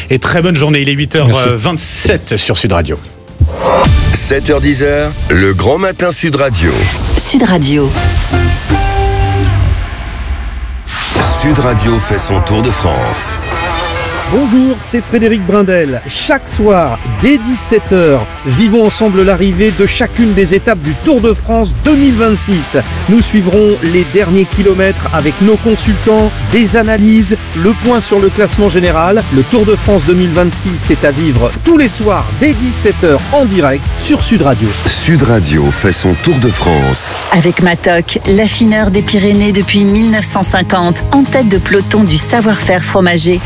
et très bonne journée. Il est 8h27 sur Sud Radio. 7h10, le grand matin Sud Radio. Sud Radio. Sud Radio fait son tour de France. Bonjour, c'est Frédéric Brindel. Chaque soir, dès 17h, vivons ensemble l'arrivée de chacune des étapes du Tour de France 2026. Nous suivrons les derniers kilomètres avec nos consultants, des analyses, le point sur le classement général. Le Tour de France 2026 est à vivre tous les soirs dès 17h en direct sur Sud Radio. Sud Radio fait son Tour de France. Avec Matok, l'affineur des Pyrénées depuis 1950, en tête de peloton du savoir-faire fromager.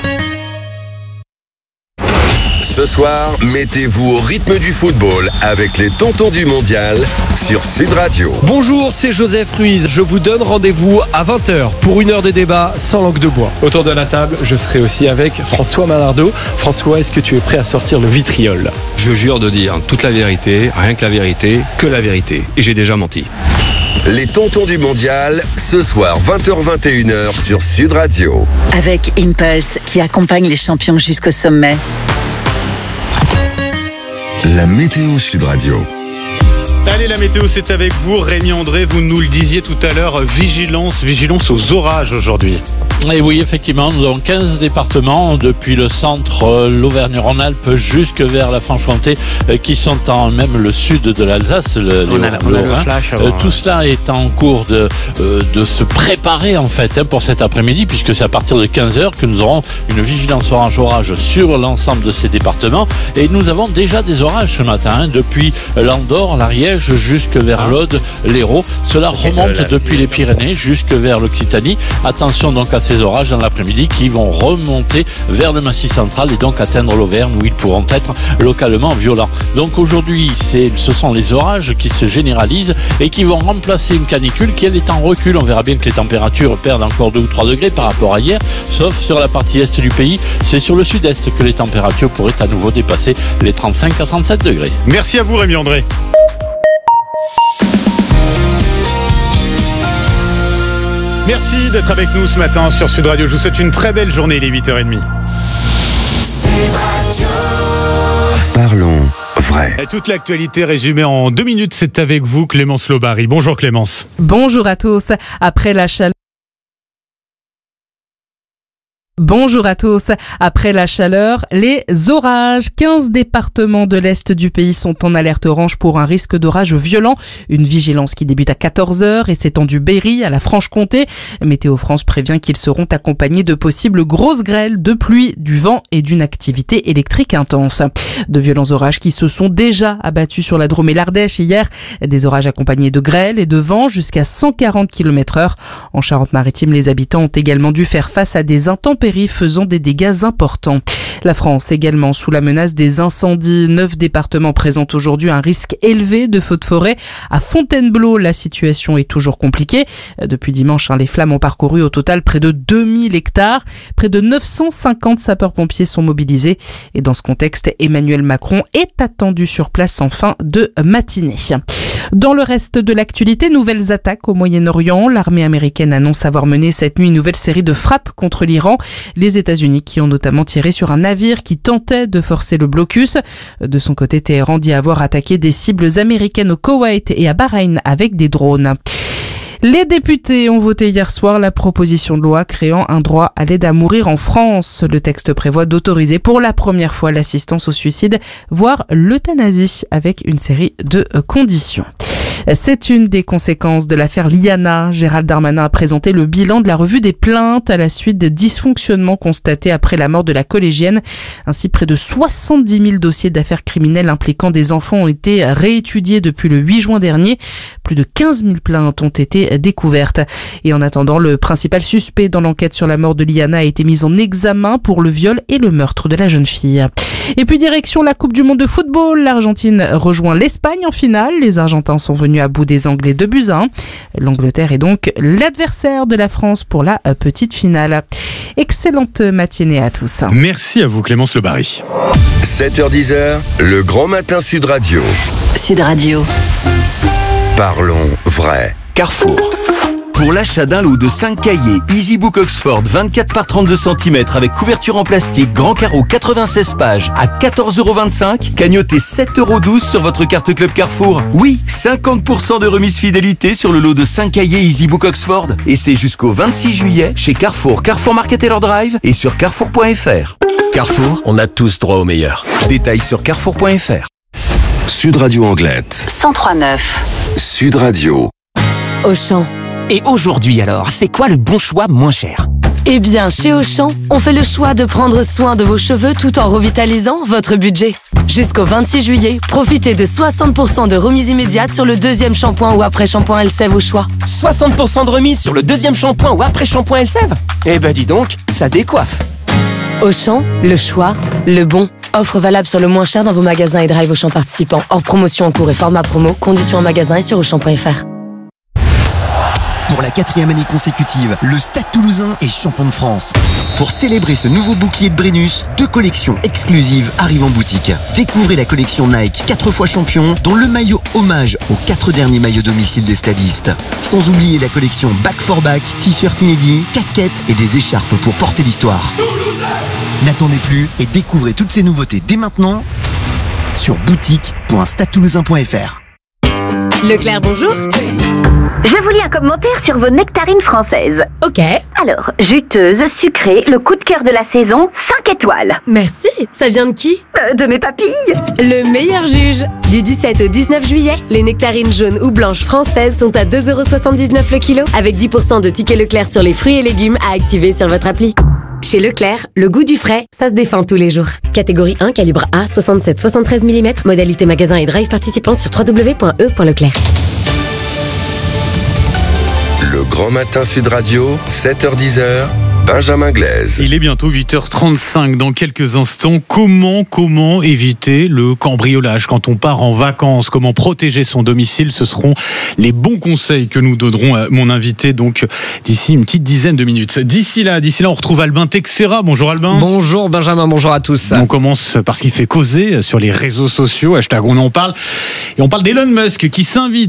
Ce soir, mettez-vous au rythme du football avec les tontons du mondial sur Sud Radio. Bonjour, c'est Joseph Ruiz. Je vous donne rendez-vous à 20h pour une heure de débat sans langue de bois. Autour de la table, je serai aussi avec François Malardeau. François, est-ce que tu es prêt à sortir le vitriol ? Je jure de dire toute la vérité, rien que la vérité, que la vérité. Et j'ai déjà menti. Les tontons du mondial, ce soir 20h-21h sur Sud Radio. Avec Impulse, qui accompagne les champions jusqu'au sommet. La météo Sud Radio. Allez, la météo, c'est avec vous. Rémi André, vous nous le disiez tout à l'heure, vigilance aux orages aujourd'hui. Et oui, effectivement, nous avons 15 départements depuis le centre, l'Auvergne-Rhône-Alpes jusque vers la Franche-Comté qui sont en même le sud de l'Alsace, le flash. Tout cela est en cours de se préparer en fait pour cet après-midi, puisque c'est à partir de 15h que nous aurons une vigilance orange-orage sur l'ensemble de ces départements. Et nous avons déjà des orages ce matin, depuis l'Andorre, l'Ariège jusque vers l'Aude, l'Hérault. Cela remonte depuis les Pyrénées jusque vers l'Occitanie. Attention donc à ces orages dans l'après-midi qui vont remonter vers le Massif central et donc atteindre l'Auvergne où ils pourront être localement violents. Donc aujourd'hui, ce sont les orages qui se généralisent et qui vont remplacer une canicule qui elle est en recul. On verra bien que les températures perdent encore 2 ou 3 degrés par rapport à hier, sauf sur la partie est du pays. C'est sur le sud-est que les températures pourraient à nouveau dépasser les 35 à 37 degrés. Merci à vous Rémi André. Merci d'être avec nous ce matin sur Sud Radio. Je vous souhaite une très belle journée, il est 8h30. Parlons vrai. Et toute l'actualité résumée en 2 minutes, c'est avec vous Clémence Lobary. Bonjour Clémence. Bonjour à tous. Après la chaleur. Bonjour à tous. Après la chaleur, les orages. 15 départements de l'Est du pays sont en alerte orange pour un risque d'orage violent. Une vigilance qui débute à 14h et s'étend du Berry à la Franche-Comté. Météo France prévient qu'ils seront accompagnés de possibles grosses grêles, de pluie, du vent et d'une activité électrique intense. De violents orages qui se sont déjà abattus sur la Drôme et l'Ardèche hier. Des orages accompagnés de grêles et de vent jusqu'à 140 km/h. En Charente-Maritime, les habitants ont également dû faire face à des intempéries faisant des dégâts importants. La France également sous la menace des incendies. 9 départements présentent aujourd'hui un risque élevé de feux de forêt. À Fontainebleau, la situation est toujours compliquée. Depuis dimanche, les flammes ont parcouru au total près de 2000 hectares. Près de 950 sapeurs-pompiers sont mobilisés. Et dans ce contexte, Emmanuel Macron est attendu sur place en fin de matinée. Dans le reste de l'actualité, nouvelles attaques au Moyen-Orient. L'armée américaine annonce avoir mené cette nuit une nouvelle série de frappes contre l'Iran. Les États-Unis qui ont notamment tiré sur un navire qui tentait de forcer le blocus. De son côté, Téhéran dit avoir attaqué des cibles américaines au Koweït et à Bahreïn avec des drones. Les députés ont voté hier soir la proposition de loi créant un droit à l'aide à mourir en France. Le texte prévoit d'autoriser pour la première fois l'assistance au suicide, voire l'euthanasie, avec une série de conditions. C'est une des conséquences de l'affaire Liana. Gérald Darmanin a présenté le bilan de la revue des plaintes à la suite des dysfonctionnements constatés après la mort de la collégienne. Ainsi, près de 70 000 dossiers d'affaires criminelles impliquant des enfants ont été réétudiés depuis le 8 juin dernier. Plus de 15 000 plaintes ont été découvertes. Et en attendant, le principal suspect dans l'enquête sur la mort de Liana a été mis en examen pour le viol et le meurtre de la jeune fille. Et puis direction la Coupe du Monde de football. L'Argentine rejoint l'Espagne en finale. Les Argentins sont venus à bout des Anglais 2-1. L'Angleterre est donc l'adversaire de la France pour la petite finale. Excellente matinée à tous. Merci à vous Clémence Lobary. 7h10, le grand matin Sud Radio. Sud Radio. Parlons vrai. Carrefour. Pour l'achat d'un lot de 5 cahiers EasyBook Oxford 24 par 32 cm avec couverture en plastique grand carreau 96 pages à 14,25 €, cagnotez 7,12 € sur votre carte Club Carrefour. Oui, 50% de remise fidélité sur le lot de 5 cahiers EasyBook Oxford. Et c'est jusqu'au 26 juillet chez Carrefour, Carrefour Market Taylor Drive et sur carrefour.fr. Carrefour, on a tous droit au meilleur. Détails sur carrefour.fr. Sud Radio Anglette. 103.9. Sud Radio. Auchan. Et aujourd'hui alors, c'est quoi le bon choix moins cher ? Eh bien, chez Auchan, on fait le choix de prendre soin de vos cheveux tout en revitalisant votre budget. Jusqu'au 26 juillet, profitez de 60% de remise immédiate sur le deuxième shampoing ou après-shampoing Elseve au choix. 60% de remise sur le deuxième shampoing ou après-shampoing Elseve ? Eh ben dis donc, ça décoiffe. Auchan, le choix, le bon. Offre valable sur le moins cher dans vos magasins et drive Auchan participants. Hors promotion en cours et format promo. Conditions en magasin et sur Auchan.fr. Pour la 4e année consécutive, le Stade Toulousain est champion de France. Pour célébrer ce nouveau bouclier de Brennus, 2 collections exclusives arrivent en boutique. Découvrez la collection Nike 4 fois champion, dont le maillot hommage aux 4 derniers maillots domicile des stadistes. Sans oublier la collection Back for Back, t-shirt inédits, casquettes et des écharpes pour porter l'histoire. N'attendez plus et découvrez toutes ces nouveautés dès maintenant sur boutique.stadetoulousain.fr. Leclerc, bonjour. Je vous lis un commentaire sur vos nectarines françaises. Ok. Alors, juteuse, sucrée, le coup de cœur de la saison, 5 étoiles. Merci. Ça vient de qui ? De mes papilles. Le meilleur juge. Du 17 au 19 juillet, les nectarines jaunes ou blanches françaises sont à 2,79 € le kilo, avec 10% de tickets Leclerc sur les fruits et légumes à activer sur votre appli. Chez Leclerc, le goût du frais, ça se défend tous les jours. Catégorie 1, calibre A, 67-73 mm, modalité magasin et drive participant sur www.e.leclerc. Le Grand Matin Sud Radio, 7h-10h, Benjamin Glaise. Il est bientôt 8h35. Dans quelques instants, comment éviter le cambriolage quand on part en vacances? Comment protéger son domicile? Ce seront les bons conseils que nous donnerons à mon invité donc d'ici une petite dizaine de minutes. D'ici là, on retrouve Albin Texera. Bonjour Albin. Bonjour Benjamin, bonjour à tous. On commence par ce qui fait causer sur les réseaux sociaux. Hashtag on en parle. Et on parle d'Elon Musk qui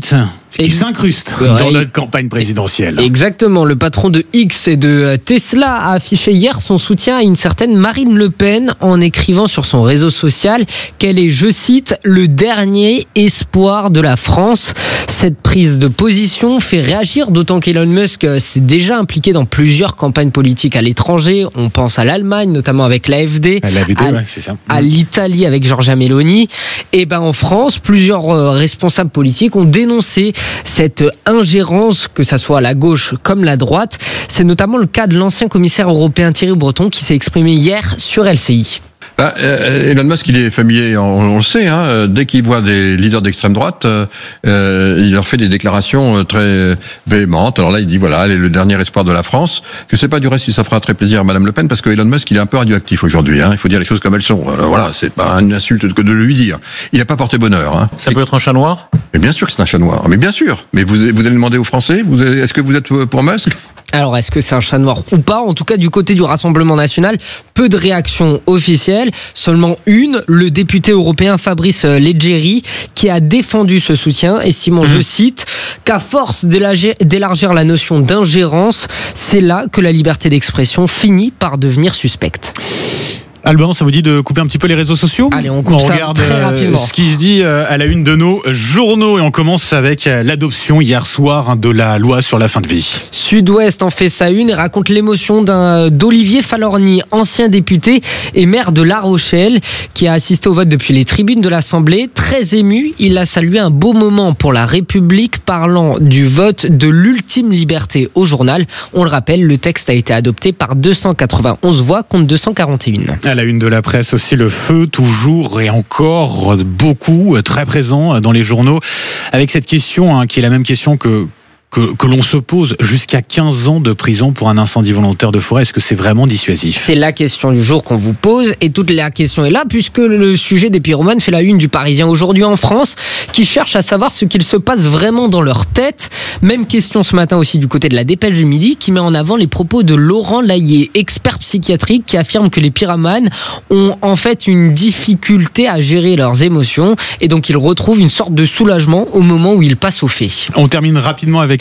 s'incruste dans notre campagne présidentielle. Exactement, le patron de X et de Tesla a affiché hier son soutien à une certaine Marine Le Pen en écrivant sur son réseau social qu'elle est, je cite, le dernier espoir de la France. Cette prise de position fait réagir, d'autant qu'Elon Musk s'est déjà impliqué dans plusieurs campagnes politiques à l'étranger. On pense à l'Allemagne, notamment avec l'AfD, c'est ça. À l'Italie avec Giorgia Meloni. Et en France, plusieurs responsables politiques ont dénoncé cette ingérence, que ça soit à la gauche comme la droite. C'est notamment le cas de l'ancien commissaire européen Thierry Breton qui s'est exprimé hier sur LCI. Elon Musk, il est familier, on le sait, dès qu'il voit des leaders d'extrême droite, il leur fait des déclarations très véhémentes. Alors là, il dit voilà, elle est le dernier espoir de la France. Je sais pas du reste si ça fera très plaisir à Madame Le Pen, parce que Elon Musk, il est un peu radioactif aujourd'hui. Il faut dire les choses comme elles sont. Alors voilà, c'est pas une insulte que de lui dire. Il n'a pas porté bonheur. Ça peut être un chat noir ? Mais bien sûr que c'est un chat noir. Mais bien sûr. Mais vous allez demander aux Français, est-ce que vous êtes pour Musk ? Alors, est-ce que c'est un chat noir ou pas? En tout cas, du côté du Rassemblement national, peu de réactions officielles. Seulement une, le député européen Fabrice Leggeri, qui a défendu ce soutien, estimant, je cite, qu'à force d'élargir la notion d'ingérence, c'est là que la liberté d'expression finit par devenir suspecte. Albin, ça vous dit de couper un petit peu les réseaux sociaux? Allez, on coupe ça regarde très rapidement. Ce qui se dit à la une de nos journaux, et on commence avec l'adoption hier soir de la loi sur la fin de vie. Sud-Ouest en fait sa une et raconte l'émotion d'Olivier Falorni, ancien député et maire de La Rochelle, qui a assisté au vote depuis les tribunes de l'Assemblée. Très ému, il a salué un beau moment pour la République, parlant du vote de l'ultime liberté au journal. On le rappelle, le texte a été adopté par 291 voix contre 241. À la une de la presse aussi, le feu, toujours et encore beaucoup, très présent dans les journaux, avec cette question qui est la même question que l'on se pose, jusqu'à 15 ans de prison pour un incendie volontaire de forêt. Est-ce que c'est vraiment dissuasif? C'est la question du jour qu'on vous pose, et toute la question est là puisque le sujet des pyromanes fait la une du Parisien aujourd'hui en France, qui cherche à savoir ce qu'il se passe vraiment dans leur tête. Même question ce matin aussi du côté de la Dépêche du Midi, qui met en avant les propos de Laurent Layet, expert psychiatrique, qui affirme que les pyromanes ont en fait une difficulté à gérer leurs émotions, et donc ils retrouvent une sorte de soulagement au moment où ils passent aux faits. On termine rapidement avec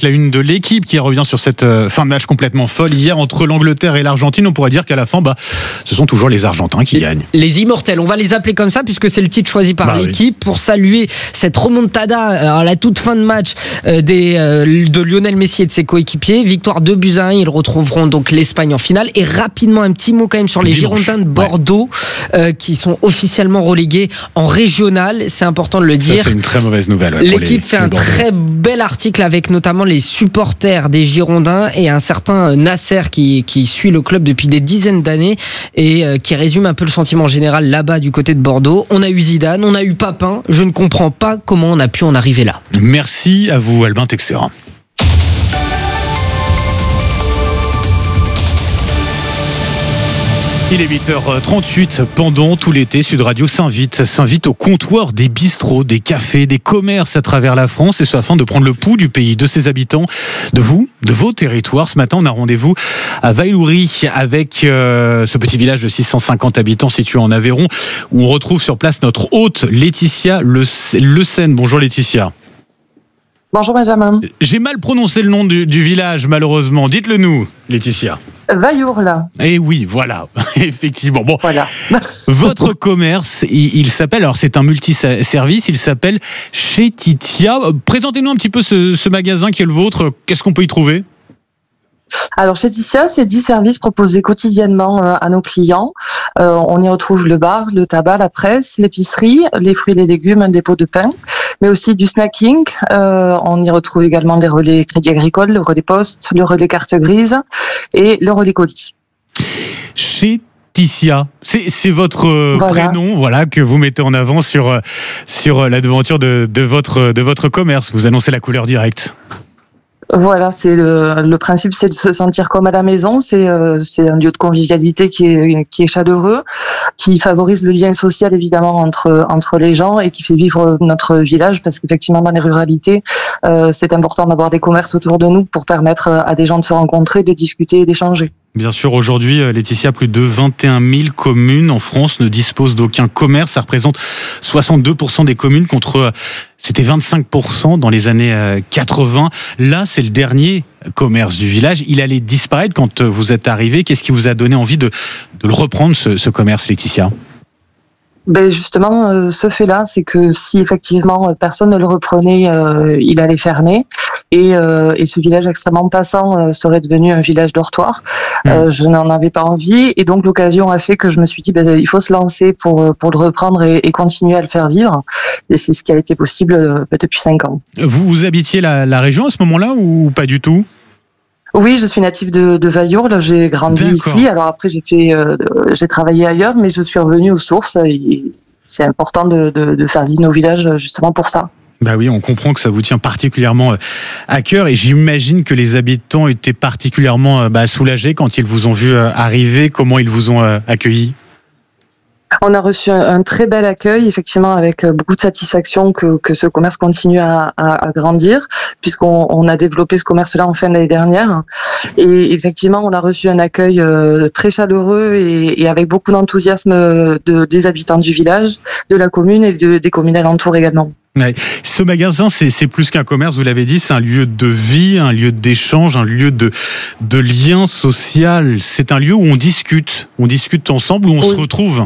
la une de l'équipe qui revient sur cette fin de match complètement folle hier entre l'Angleterre et l'Argentine. On pourrait dire qu'à la fin, ce sont toujours les Argentins qui gagnent. Les immortels, on va les appeler comme ça puisque c'est le titre choisi par l'équipe pour saluer cette remontada à la toute fin de match de Lionel Messi et de ses coéquipiers. Victoire 2-1, ils retrouveront donc l'Espagne en finale. Et rapidement, un petit mot quand même sur les Girondins de Bordeaux qui sont officiellement relégués en régional. C'est important de le dire. Ça, c'est une très mauvaise nouvelle. L'équipe fait un très bel article avec notamment les supporters des Girondins et un certain Nasser qui suit le club depuis des dizaines d'années et qui résume un peu le sentiment général là-bas du côté de Bordeaux. On a eu Zidane, on a eu Papin. Je ne comprends pas comment on a pu en arriver là. Merci à vous, Albin Texera. Il est 8h38. Pendant tout l'été, Sud Radio s'invite au comptoir des bistrots, des cafés, des commerces à travers la France, et ce afin de prendre le pouls du pays, de ses habitants, de vous, de vos territoires. Ce matin, on a rendez-vous à Vailloury avec ce petit village de 650 habitants situé en Aveyron, où on retrouve sur place notre hôte Laetitia Le Sen. Bonjour Laetitia. Bonjour Benjamin. J'ai mal prononcé le nom du village, malheureusement. Dites-le nous, Laetitia. Vaillourla. Eh oui, voilà, effectivement. Bon, voilà. Votre commerce, il s'appelle, alors c'est un multiservice, il s'appelle Chez Titia. Présentez-nous un petit peu ce magasin qui est le vôtre. Qu'est-ce qu'on peut y trouver ? Alors chez Titia, c'est 10 services proposés quotidiennement à nos clients. On y retrouve le bar, le tabac, la presse, l'épicerie, les fruits et les légumes, un dépôt de pain, mais aussi du snacking. On y retrouve également les relais Crédit Agricole, le relais Poste, le relais Carte Grise et le relais colis. Chez Titia, c'est votre prénom, voilà, que vous mettez en avant sur la devanture de votre commerce. Vous annoncez la couleur directe. Voilà, c'est le principe, c'est de se sentir comme à la maison. C'est un lieu de convivialité qui est chaleureux, qui favorise le lien social évidemment entre les gens et qui fait vivre notre village, parce qu'effectivement dans les ruralités, c'est important d'avoir des commerces autour de nous pour permettre à des gens de se rencontrer, de discuter et d'échanger. Bien sûr, aujourd'hui, Laetitia, plus de 21 000 communes en France ne disposent d'aucun commerce. Ça représente 62% des communes contre, c'était 25% dans les années 80. Là, c'est le dernier commerce du village. Il allait disparaître quand vous êtes arrivé. Qu'est-ce qui vous a donné envie de le reprendre, ce commerce, Laetitia ? Ben justement, ce fait-là, c'est que si effectivement personne ne le reprenait, il allait fermer, et ce village extrêmement passant serait devenu un village dortoir. Je n'en avais pas envie, et donc l'occasion a fait que je me suis dit, il faut se lancer pour le reprendre et continuer à le faire vivre. Et c'est ce qui a été possible depuis 5 ans. Vous habitiez la région à ce moment-là ou pas du tout ? Oui, je suis native de Vaillourle, j'ai grandi ici. Alors après, j'ai travaillé ailleurs, mais je suis revenue aux sources. Et c'est important de faire vivre nos villages justement pour ça. Bah oui, on comprend que ça vous tient particulièrement à cœur, et j'imagine que les habitants étaient particulièrement soulagés quand ils vous ont vu arriver. Comment ils vous ont accueillis ? On a reçu un très bel accueil, effectivement, avec beaucoup de satisfaction que ce commerce continue à grandir, puisqu'on a développé ce commerce-là en fin d'année dernière. Et effectivement, on a reçu un accueil très chaleureux et avec beaucoup d'enthousiasme des habitants du village, de la commune et des communes alentours également. Ouais. Ce magasin, c'est plus qu'un commerce, vous l'avez dit, c'est un lieu de vie, un lieu d'échange, un lieu de lien social. C'est un lieu où on discute ensemble, où on se retrouve.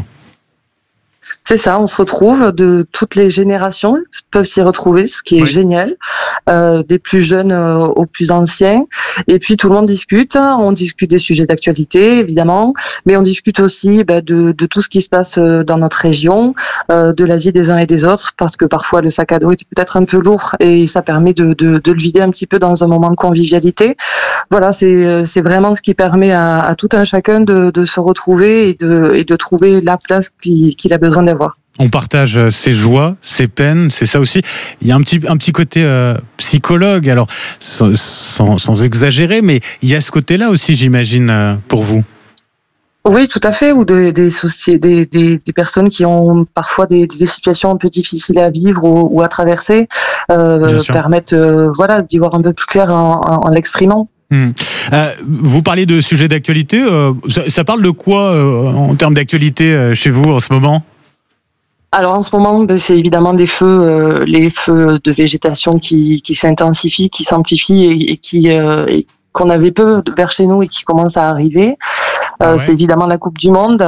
C'est ça, on se retrouve, de toutes les générations peuvent s'y retrouver, ce qui est génial, des plus jeunes aux plus anciens. Et puis tout le monde discute, on discute des sujets d'actualité évidemment, mais on discute aussi de tout ce qui se passe dans notre région, de la vie des uns et des autres, parce que parfois le sac à dos est peut-être un peu lourd et ça permet de le vider un petit peu dans un moment de convivialité. Voilà, c'est vraiment ce qui permet à tout un chacun de se retrouver et de trouver la place qu'il a besoin d'avoir. On partage ses joies, ses peines, c'est ça aussi. Il y a un petit côté psychologue, alors sans exagérer, mais il y a ce côté-là aussi, j'imagine, pour vous. Oui, tout à fait, ou des personnes qui ont parfois des situations un peu difficiles à vivre ou à traverser, permettent d'y voir un peu plus clair en l'exprimant. Vous parlez de sujets d'actualité, ça parle de quoi en termes d'actualité chez vous en ce moment ? Alors en ce moment, c'est évidemment les feux de végétation qui s'intensifient, qui s'amplifient et qu'on avait peu vers chez nous et qui commencent à arriver. C'est évidemment la Coupe du Monde.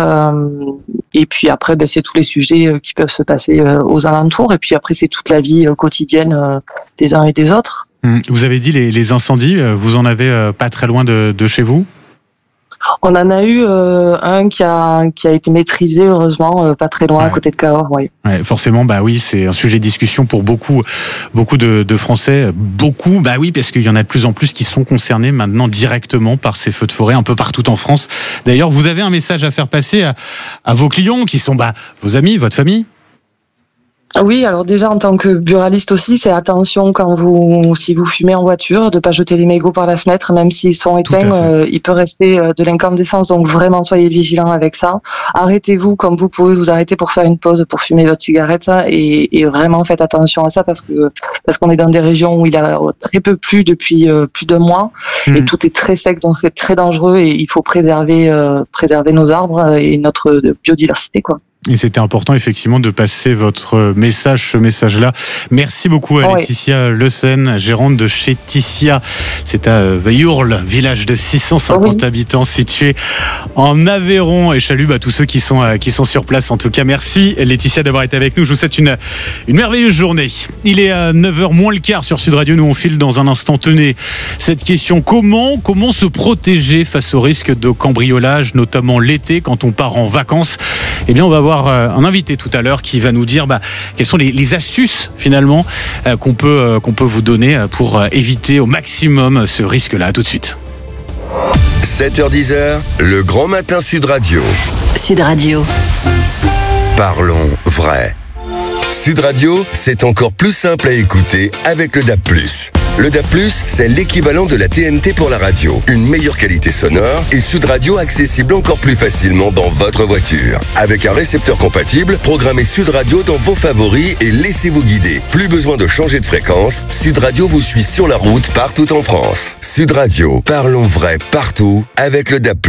Et puis après, c'est tous les sujets qui peuvent se passer aux alentours. Et puis après, c'est toute la vie quotidienne des uns et des autres. Vous avez dit les incendies, vous en avez pas très loin de chez vous ? On en a eu un qui a été maîtrisé, heureusement, pas très loin, à côté de Cahors, oui. Ouais, forcément, oui, c'est un sujet de discussion pour beaucoup de Français. Beaucoup, oui, parce qu'il y en a de plus en plus qui sont concernés maintenant directement par ces feux de forêt un peu partout en France. D'ailleurs, vous avez un message à faire passer à vos clients qui sont vos amis, votre famille ? Oui, alors déjà en tant que buraliste aussi, c'est attention si vous fumez en voiture, de pas jeter les mégots par la fenêtre, même s'ils sont éteints, il peut rester de l'incandescence, donc vraiment soyez vigilants avec ça. Arrêtez-vous comme vous pouvez vous arrêter pour faire une pause, pour fumer votre cigarette, et vraiment faites attention à ça parce qu'on est dans des régions où il a très peu plu depuis plus d'un mois et tout est très sec, donc c'est très dangereux et il faut préserver nos arbres et notre biodiversité, quoi. Et c'était important effectivement de passer ce message-là. Merci beaucoup à Laetitia Le Sen, gérante de chez Tissia. C'est à Veillourle, village de 650 habitants situé en Aveyron. Et je salue tous ceux qui sont sur place. En tout cas, merci Laetitia d'avoir été avec nous. Je vous souhaite une merveilleuse journée. Il est à 9h moins le quart sur Sud Radio. Nous on file dans un instant. Tenez cette question. Comment se protéger face au risque de cambriolage, notamment l'été quand on part en vacances? Eh bien, on va voir un invité tout à l'heure qui va nous dire quelles sont les astuces finalement qu'on peut vous donner pour éviter au maximum ce risque-là. À tout de suite. 7h-10h, le grand matin Sud Radio. Sud Radio. Parlons vrai. Sud Radio, c'est encore plus simple à écouter avec le DAB+. Le DAB+, c'est l'équivalent de la TNT pour la radio. Une meilleure qualité sonore et Sud Radio accessible encore plus facilement dans votre voiture. Avec un récepteur compatible, programmez Sud Radio dans vos favoris et laissez-vous guider. Plus besoin de changer de fréquence, Sud Radio vous suit sur la route partout en France. Sud Radio, parlons vrai partout avec le DAB+.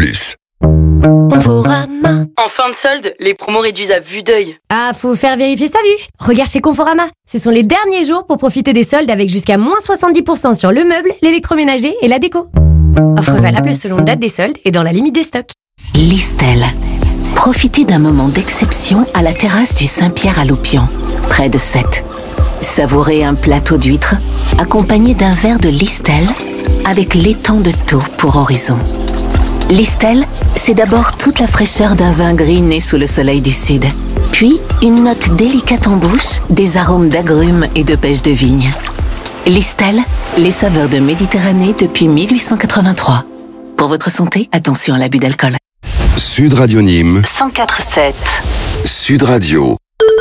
Conforama. En fin de solde, les promos réduisent à vue d'œil. Ah, faut faire vérifier sa vue. Regarde chez Conforama. Ce sont les derniers jours pour profiter des soldes avec jusqu'à moins 70% sur le meuble, l'électroménager et la déco. Offre valable selon date des soldes et dans la limite des stocks. Listel. Profitez d'un moment d'exception à la terrasse du Saint-Pierre à Loupian, près de Sète. Savourez un plateau d'huîtres accompagné d'un verre de Listel avec l'étang de Thau pour horizon. Listel, c'est d'abord toute la fraîcheur d'un vin gris né sous le soleil du sud. Puis, une note délicate en bouche, des arômes d'agrumes et de pêche de vigne. Listel, les saveurs de Méditerranée depuis 1883. Pour votre santé, attention à l'abus d'alcool. Sud Radio Nîmes 104.7. Sud Radio.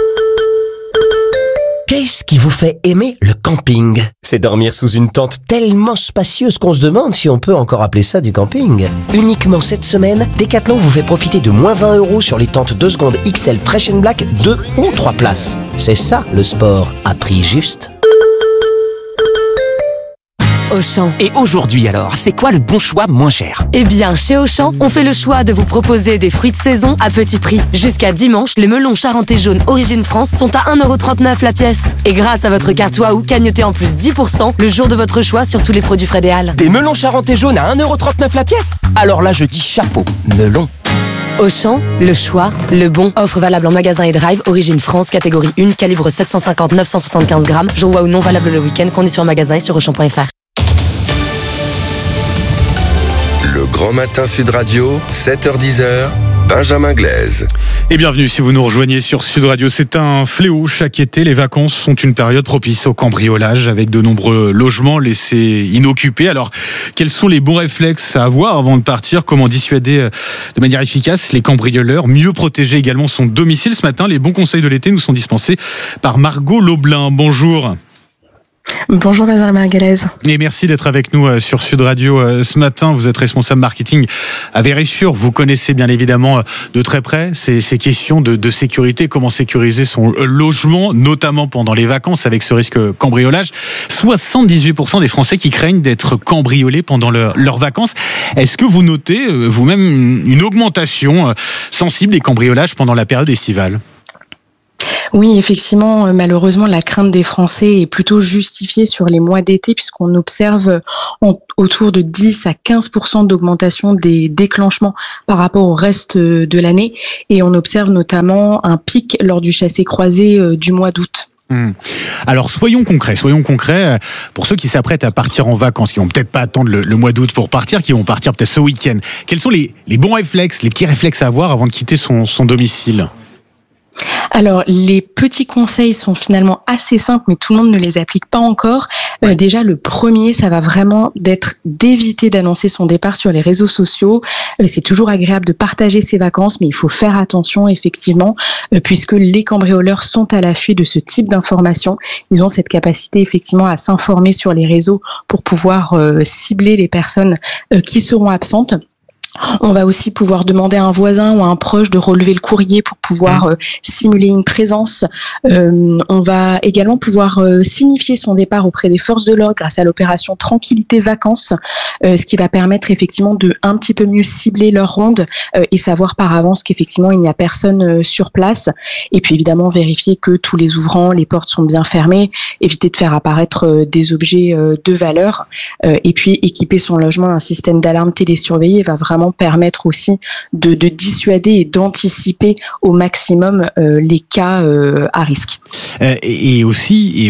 Qu'est-ce qui vous fait aimer le camping? C'est dormir sous une tente tellement spacieuse qu'on se demande si on peut encore appeler ça du camping. Uniquement cette semaine, Decathlon vous fait profiter de moins 20 € sur les tentes 2 secondes XL Fresh and Black 2 ou 3 places. C'est ça le sport à prix juste. Auchan. Et aujourd'hui alors, c'est quoi le bon choix moins cher? Eh bien, chez Auchan, on fait le choix de vous proposer des fruits de saison à petit prix. Jusqu'à dimanche, les melons charentais jaunes Origine France sont à 1,39 € la pièce. Et grâce à votre carte Waouh, cagnotez en plus 10% le jour de votre choix sur tous les produits frais des Halles. Des melons charentais jaunes à 1,39 € la pièce? Alors là, je dis chapeau, melon. Auchan, le choix, le bon. Offre valable en magasin et drive, Origine France, catégorie 1, calibre 750-975 grammes. Jour Waouh non valable le week-end, conditions en magasin et sur Auchan.fr. Le grand matin Sud Radio, 7h-10h, Benjamin Glaise. Et bienvenue si vous nous rejoignez sur Sud Radio. C'est un fléau chaque été. Les vacances sont une période propice au cambriolage avec de nombreux logements laissés inoccupés. Alors, quels sont les bons réflexes à avoir avant de partir? Comment dissuader de manière efficace les cambrioleurs? Mieux protéger également son domicile. Ce matin, les bons conseils de l'été nous sont dispensés par Margot Loblin. Bonjour. Bonjour Benjamin Glaise. Et merci d'être avec nous sur Sud Radio ce matin. Vous êtes responsable marketing à Vérissure. Vous connaissez bien évidemment de très près ces questions de sécurité, comment sécuriser son logement, notamment pendant les vacances avec ce risque cambriolage. 78% des Français qui craignent d'être cambriolés pendant leurs vacances. Est-ce que vous notez vous-même une augmentation sensible des cambriolages pendant la période estivale ? Oui, effectivement, malheureusement, la crainte des Français est plutôt justifiée sur les mois d'été puisqu'on observe autour de 10 à 15% d'augmentation des déclenchements par rapport au reste de l'année et on observe notamment un pic lors du chassé-croisé du mois d'août. Alors soyons concrets pour ceux qui s'apprêtent à partir en vacances, qui vont peut-être pas attendre le mois d'août pour partir, qui vont partir peut-être ce week-end. Quels sont les bons réflexes, les petits réflexes à avoir avant de quitter son domicile ? Alors, les petits conseils sont finalement assez simples, mais tout le monde ne les applique pas encore. Déjà, le premier, ça va vraiment d'éviter d'annoncer son départ sur les réseaux sociaux. C'est toujours agréable de partager ses vacances, mais il faut faire attention, effectivement, puisque les cambrioleurs sont à l'affût de ce type d'informations. Ils ont cette capacité, effectivement, à s'informer sur les réseaux pour pouvoir cibler les personnes qui seront absentes. On va aussi pouvoir demander à un voisin ou à un proche de relever le courrier pour pouvoir simuler une présence. On va également pouvoir signifier son départ auprès des forces de l'ordre grâce à l'opération Tranquillité Vacances, ce qui va permettre effectivement de un petit peu mieux cibler leur ronde et savoir par avance qu'effectivement il n'y a personne sur place. Et puis évidemment vérifier que tous les ouvrants, les portes sont bien fermées, éviter de faire apparaître des objets de valeur et puis équiper son logement d'un système d'alarme télésurveillé va vraiment permettre aussi de dissuader et d'anticiper au maximum les cas à risque. Et aussi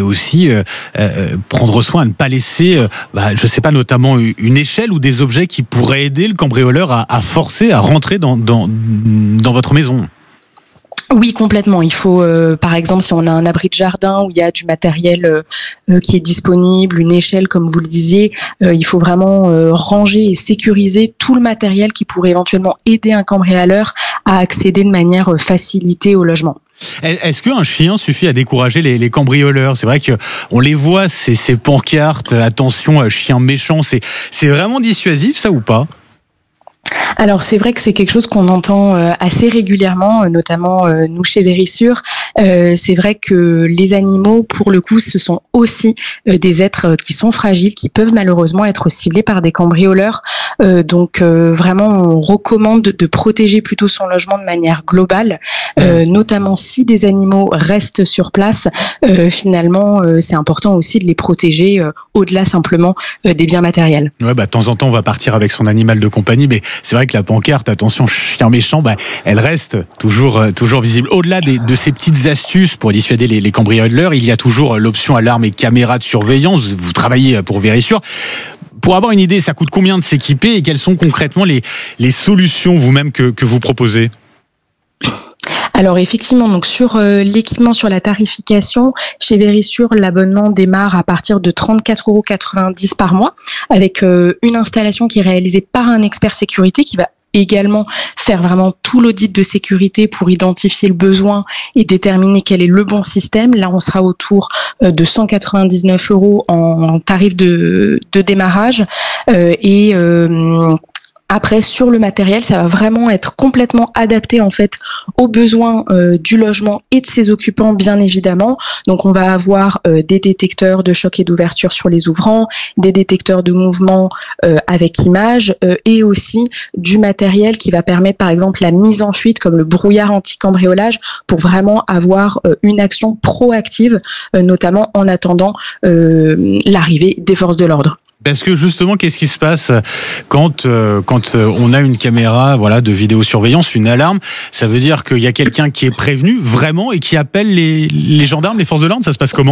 prendre soin de ne pas laisser, je sais pas, notamment une échelle ou des objets qui pourraient aider le cambrioleur à forcer, à rentrer dans votre maison. Oui, complètement. Il faut, par exemple, si on a un abri de jardin où il y a du matériel qui est disponible, une échelle, comme vous le disiez, il faut vraiment ranger et sécuriser tout le matériel qui pourrait éventuellement aider un cambrioleur à accéder de manière facilitée au logement. Est-ce qu'un chien suffit à décourager les cambrioleurs ? C'est vrai qu'on les voit, ces pancartes, attention, chien méchant, c'est vraiment dissuasif, ça, ou pas ? Alors c'est vrai que c'est quelque chose qu'on entend assez régulièrement, notamment nous chez Vérissure. C'est vrai que les animaux, pour le coup, ce sont aussi des êtres qui sont fragiles, qui peuvent malheureusement être ciblés par des cambrioleurs. Donc vraiment, on recommande de protéger plutôt son logement de manière globale, notamment si des animaux restent sur place. Finalement, c'est important aussi de les protéger au-delà simplement des biens matériels. Ouais, de temps en temps, on va partir avec son animal de compagnie, mais c'est vrai que la pancarte, attention, chien méchant, elle reste toujours visible. Au-delà de ces petites astuces pour dissuader les cambrioleurs, il y a toujours l'option alarme et caméra de surveillance. Vous travaillez pour Vérissure. Pour avoir une idée, ça coûte combien de s'équiper et quelles sont concrètement les solutions vous-même que vous proposez ? Alors effectivement, donc sur l'équipement, sur la tarification, chez Vérissure, l'abonnement démarre à partir de 34,90 € par mois, avec une installation qui est réalisée par un expert sécurité qui va également faire vraiment tout l'audit de sécurité pour identifier le besoin et déterminer quel est le bon système. Là, on sera autour de 199 € en tarif de démarrage et après, sur le matériel, ça va vraiment être complètement adapté en fait aux besoins du logement et de ses occupants, bien évidemment. Donc, on va avoir des détecteurs de choc et d'ouverture sur les ouvrants, des détecteurs de mouvement avec image et aussi du matériel qui va permettre, par exemple, la mise en fuite, comme le brouillard anti-cambriolage, pour vraiment avoir une action proactive, notamment en attendant l'arrivée des forces de l'ordre. Parce que justement, qu'est-ce qui se passe quand on a une caméra de vidéosurveillance, une alarme ? Ça veut dire qu'il y a quelqu'un qui est prévenu vraiment et qui appelle les gendarmes, les forces de l'ordre. Ça se passe comment ?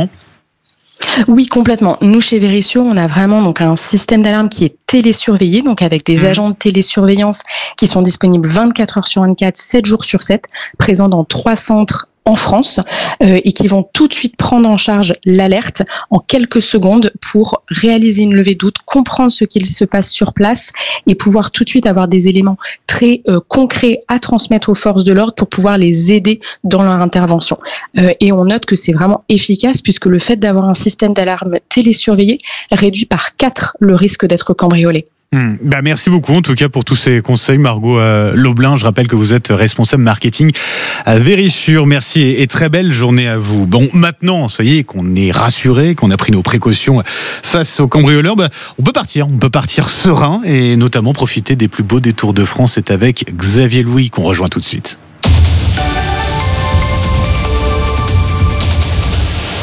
Oui, complètement. Nous, chez Vérissure, on a vraiment donc un système d'alarme qui est télésurveillé, donc avec des agents de télésurveillance qui sont disponibles 24 heures sur 24, 7 jours sur 7, présents dans 3 centres en France et qui vont tout de suite prendre en charge l'alerte en quelques secondes pour réaliser une levée de doute, comprendre ce qu'il se passe sur place et pouvoir tout de suite avoir des éléments très concrets à transmettre aux forces de l'ordre pour pouvoir les aider dans leur intervention. Et on note que c'est vraiment efficace puisque le fait d'avoir un système d'alarme télésurveillé réduit par 4 le risque d'être cambriolé. Merci beaucoup en tout cas pour tous ces conseils, Margot Loblin. Je rappelle que vous êtes responsable marketing à Vérissure. Merci et très belle journée à vous. Bon, maintenant, ça y est, qu'on est rassuré, qu'on a pris nos précautions face aux cambrioleurs, on peut partir serein et notamment profiter des plus beaux détours de France. C'est avec Xavier Louis qu'on rejoint tout de suite.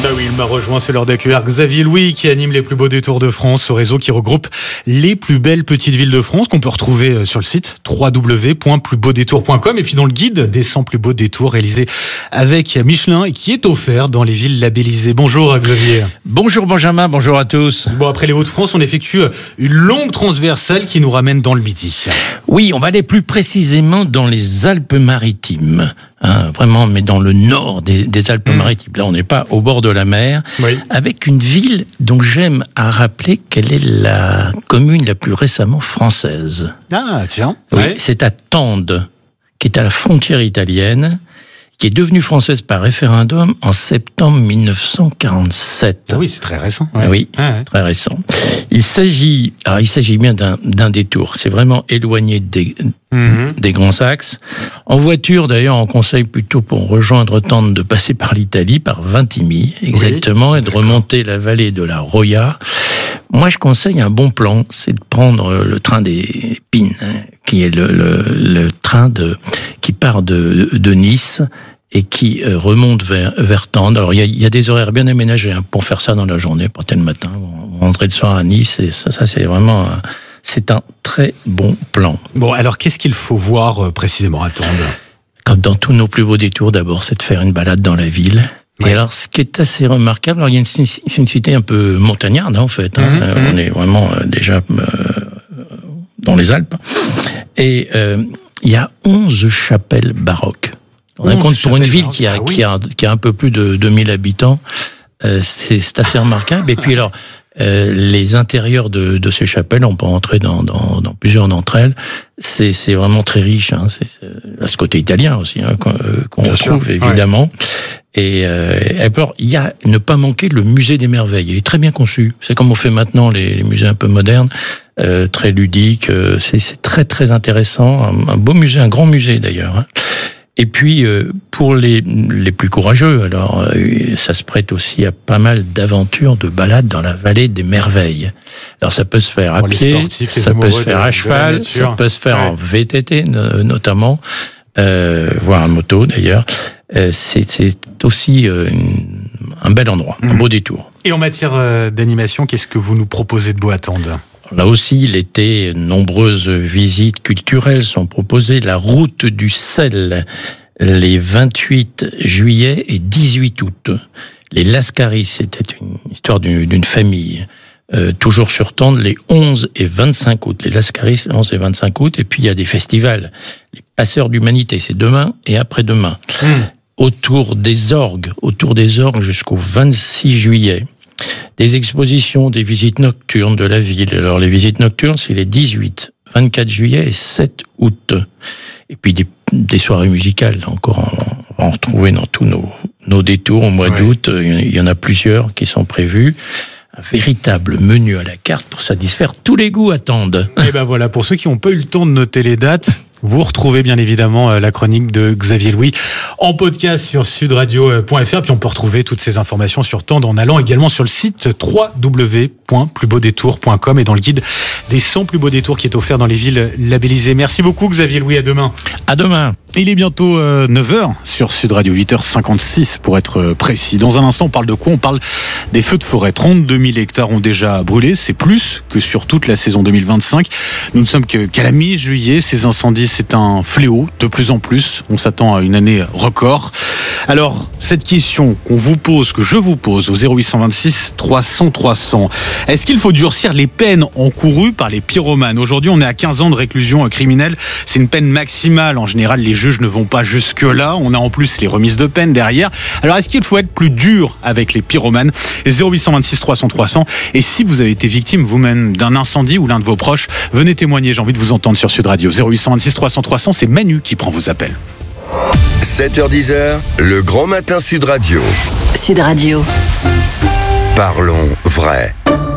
Bah oui, il m'a rejoint, c'est l'heure d'accueillir Xavier Louis qui anime les plus beaux détours de France, ce réseau qui regroupe les plus belles petites villes de France qu'on peut retrouver sur le site www.plusbeaudétours.com et puis dans le guide des 100 plus beaux détours réalisés avec Michelin et qui est offert dans les villes labellisées. Bonjour Xavier. Bonjour Benjamin, bonjour à tous. Bon, après les Hauts-de-France, on effectue une longue transversale qui nous ramène dans le Midi. Oui, on va aller plus précisément dans les Alpes-Maritimes. Vraiment, mais dans le nord des Alpes-Maritimes. Là, on n'est pas au bord de la mer. Oui. Avec une ville dont j'aime à rappeler qu'elle est la commune la plus récemment française. Ah, tiens. Oui, ouais. C'est à Tende, qui est à la frontière italienne, qui est devenue française par référendum en septembre 1947. Ah oui, c'est très récent. Ouais. Oui, très récent. Il s'agit bien d'un détour. C'est vraiment éloigné des grands axes. En voiture, d'ailleurs, on conseille plutôt pour rejoindre Tende de passer par l'Italie, par Vintimille, exactement, et de remonter la vallée de la Roya. Moi, je conseille un bon plan, c'est de prendre le train des Pines, qui est le train qui part de Nice et qui remonte vers Tende. Alors, il y a des horaires bien aménagés pour faire ça dans la journée, partir le matin, rentrer le soir à Nice, et ça c'est vraiment... C'est un très bon plan. Bon, alors qu'est-ce qu'il faut voir précisément à Tende ? Comme dans tous nos plus beaux détours, d'abord, c'est de faire une balade dans la ville. Ouais. Et alors, ce qui est assez remarquable, alors il y a une cité un peu montagnarde, en fait. On est vraiment déjà dans les Alpes. Et il y a 11 chapelles baroques. On a compte pour une ville qui a un peu plus de 2000 habitants. C'est assez remarquable. Et puis alors, les intérieurs de ces chapelles, on peut entrer dans plusieurs d'entre elles. C'est vraiment très riche. C'est ce côté italien aussi qu'on retrouve évidemment. Et alors, il y a ne pas manquer le musée des merveilles. Il est très bien conçu. C'est comme on fait maintenant les musées un peu modernes, très ludiques. C'est très très intéressant. Un beau musée, un grand musée d'ailleurs. Et puis, pour les plus courageux, alors ça se prête aussi à pas mal d'aventures, de balades dans la vallée des merveilles. Alors ça peut se faire à pied, ça peut se faire à cheval, ça peut se faire en VTT notamment, voire en moto d'ailleurs. C'est aussi un bel endroit, un beau détour. Et en matière d'animation, qu'est-ce que vous nous proposez de beau à Tende ? Là aussi, l'été, nombreuses visites culturelles sont proposées. La route du sel, les 28 juillet et 18 août. Les Lascaris, c'était une histoire d'une famille. Toujours sur Tende, les 11 et 25 août. Les Lascaris, 11 et 25 août. Et puis, il y a des festivals. Les Passeurs d'Humanité, c'est demain et après-demain. Autour des orgues jusqu'au 26 juillet. Des expositions, des visites nocturnes de la ville. Alors, les visites nocturnes, c'est les 18, 24 juillet et 7 août. Et puis, des soirées musicales, encore, on va en retrouver dans tous nos détours au mois d'août. Il y en a plusieurs qui sont prévus. Un véritable menu à la carte pour satisfaire tous les goûts à Tende. Et ben voilà, pour ceux qui n'ont pas eu le temps de noter les dates, vous retrouvez bien évidemment la chronique de Xavier Louis en podcast sur sudradio.fr. Puis on peut retrouver toutes ces informations sur Tende en allant également sur le site www.plusbeaudétours.com et dans le guide des 100 plus beaux détours qui est offert dans les villes labellisées. Merci beaucoup Xavier Louis, à demain. À demain. Il est bientôt 9h sur Sud Radio, 8h56 pour être précis. Dans un instant, on parle de quoi ? On parle des feux de forêt. 32 000 hectares ont déjà brûlé. C'est plus que sur toute la saison 2025. Nous ne sommes qu'à la mi-juillet. Ces incendies, c'est un fléau. De plus en plus, on s'attend à une année record. Alors, cette question qu'on vous pose, que je vous pose au 0826 300 300, est-ce qu'il faut durcir les peines encourues par les pyromanes ? Aujourd'hui, on est à 15 ans de réclusion criminelle. C'est une peine maximale. En général, les juges ne vont pas jusque-là. On a en plus les remises de peine derrière. Alors, est-ce qu'il faut être plus dur avec les pyromanes ? 0826 300 300. Et si vous avez été victime vous-même d'un incendie ou l'un de vos proches, venez témoigner. J'ai envie de vous entendre sur Sud Radio. 0826 300 300. C'est Manu qui prend vos appels. 7h10, le grand matin Sud Radio. Sud Radio. Parlons vrai.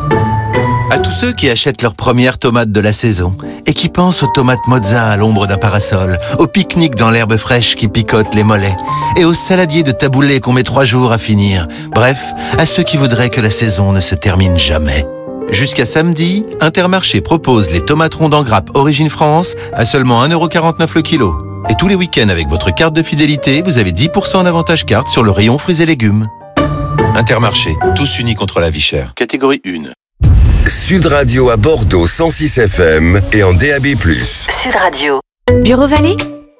À tous ceux qui achètent leurs premières tomates de la saison et qui pensent aux tomates mozza à l'ombre d'un parasol, au pique-nique dans l'herbe fraîche qui picote les mollets et aux saladiers de taboulé qu'on met 3 jours à finir. Bref, à ceux qui voudraient que la saison ne se termine jamais. Jusqu'à samedi, Intermarché propose les tomates rondes en grappe Origine France à seulement 1,49€ le kilo. Et tous les week-ends avec votre carte de fidélité, vous avez 10% d'avantage carte sur le rayon fruits et légumes. Intermarché, tous unis contre la vie chère. Catégorie 1. Sud Radio à Bordeaux 106 FM et en DAB+. Sud Radio. Bureau Vallée ?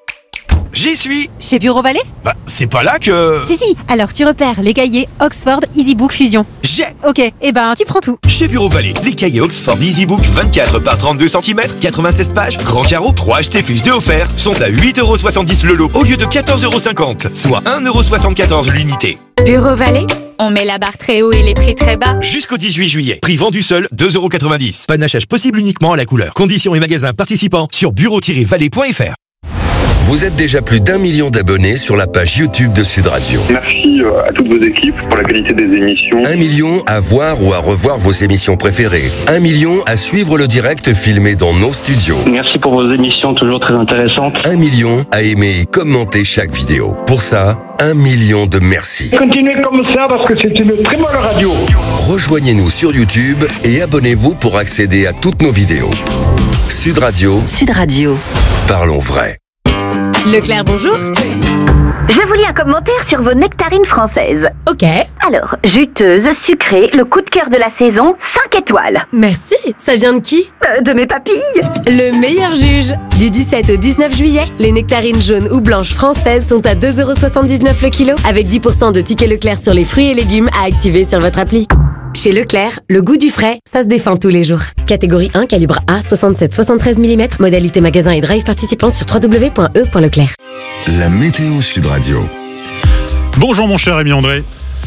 J'y suis. Chez Bureau Vallée ? Bah, c'est pas là que... Si, alors tu repères les cahiers Oxford EasyBook Fusion. J'ai. Ok, tu prends tout. Chez Bureau Vallée, les cahiers Oxford EasyBook 24 par 32 cm, 96 pages, grand carreau, 3 achetés plus 2 offerts, sont à 8,70€ le lot au lieu de 14,50€, soit 1,74€ l'unité. Bureau Vallée ? On met la barre très haut et les prix très bas. Jusqu'au 18 juillet. Prix vendu seul, 2,90€. Panachage possible uniquement à la couleur. Conditions et magasins participants sur bureau-vallée.fr. Vous êtes déjà plus d'1 million d'abonnés sur la page YouTube de Sud Radio. Merci à toutes vos équipes pour la qualité des émissions. 1 million à voir ou à revoir vos émissions préférées. 1 million à suivre le direct filmé dans nos studios. Merci pour vos émissions toujours très intéressantes. 1 million à aimer et commenter chaque vidéo. Pour ça, 1 million de merci. Continuez comme ça parce que c'est une très bonne radio. Rejoignez-nous sur YouTube et abonnez-vous pour accéder à toutes nos vidéos. Sud Radio. Sud Radio. Parlons vrai. Leclerc, bonjour. Je vous lis un commentaire sur vos nectarines françaises. Ok. Alors, juteuse, sucrée, le coup de cœur de la saison, 5 étoiles. Merci. Ça vient de qui ? De mes papilles. Le meilleur juge. Du 17 au 19 juillet, les nectarines jaunes ou blanches françaises sont à 2,79€ le kilo, avec 10% de tickets Leclerc sur les fruits et légumes à activer sur votre appli. Chez Leclerc, le goût du frais, ça se défend tous les jours. Catégorie 1, calibre A, 67-73 mm, modalité magasin et drive participant sur www.e.leclerc. La météo Sud Radio. Bonjour mon cher Rémi André.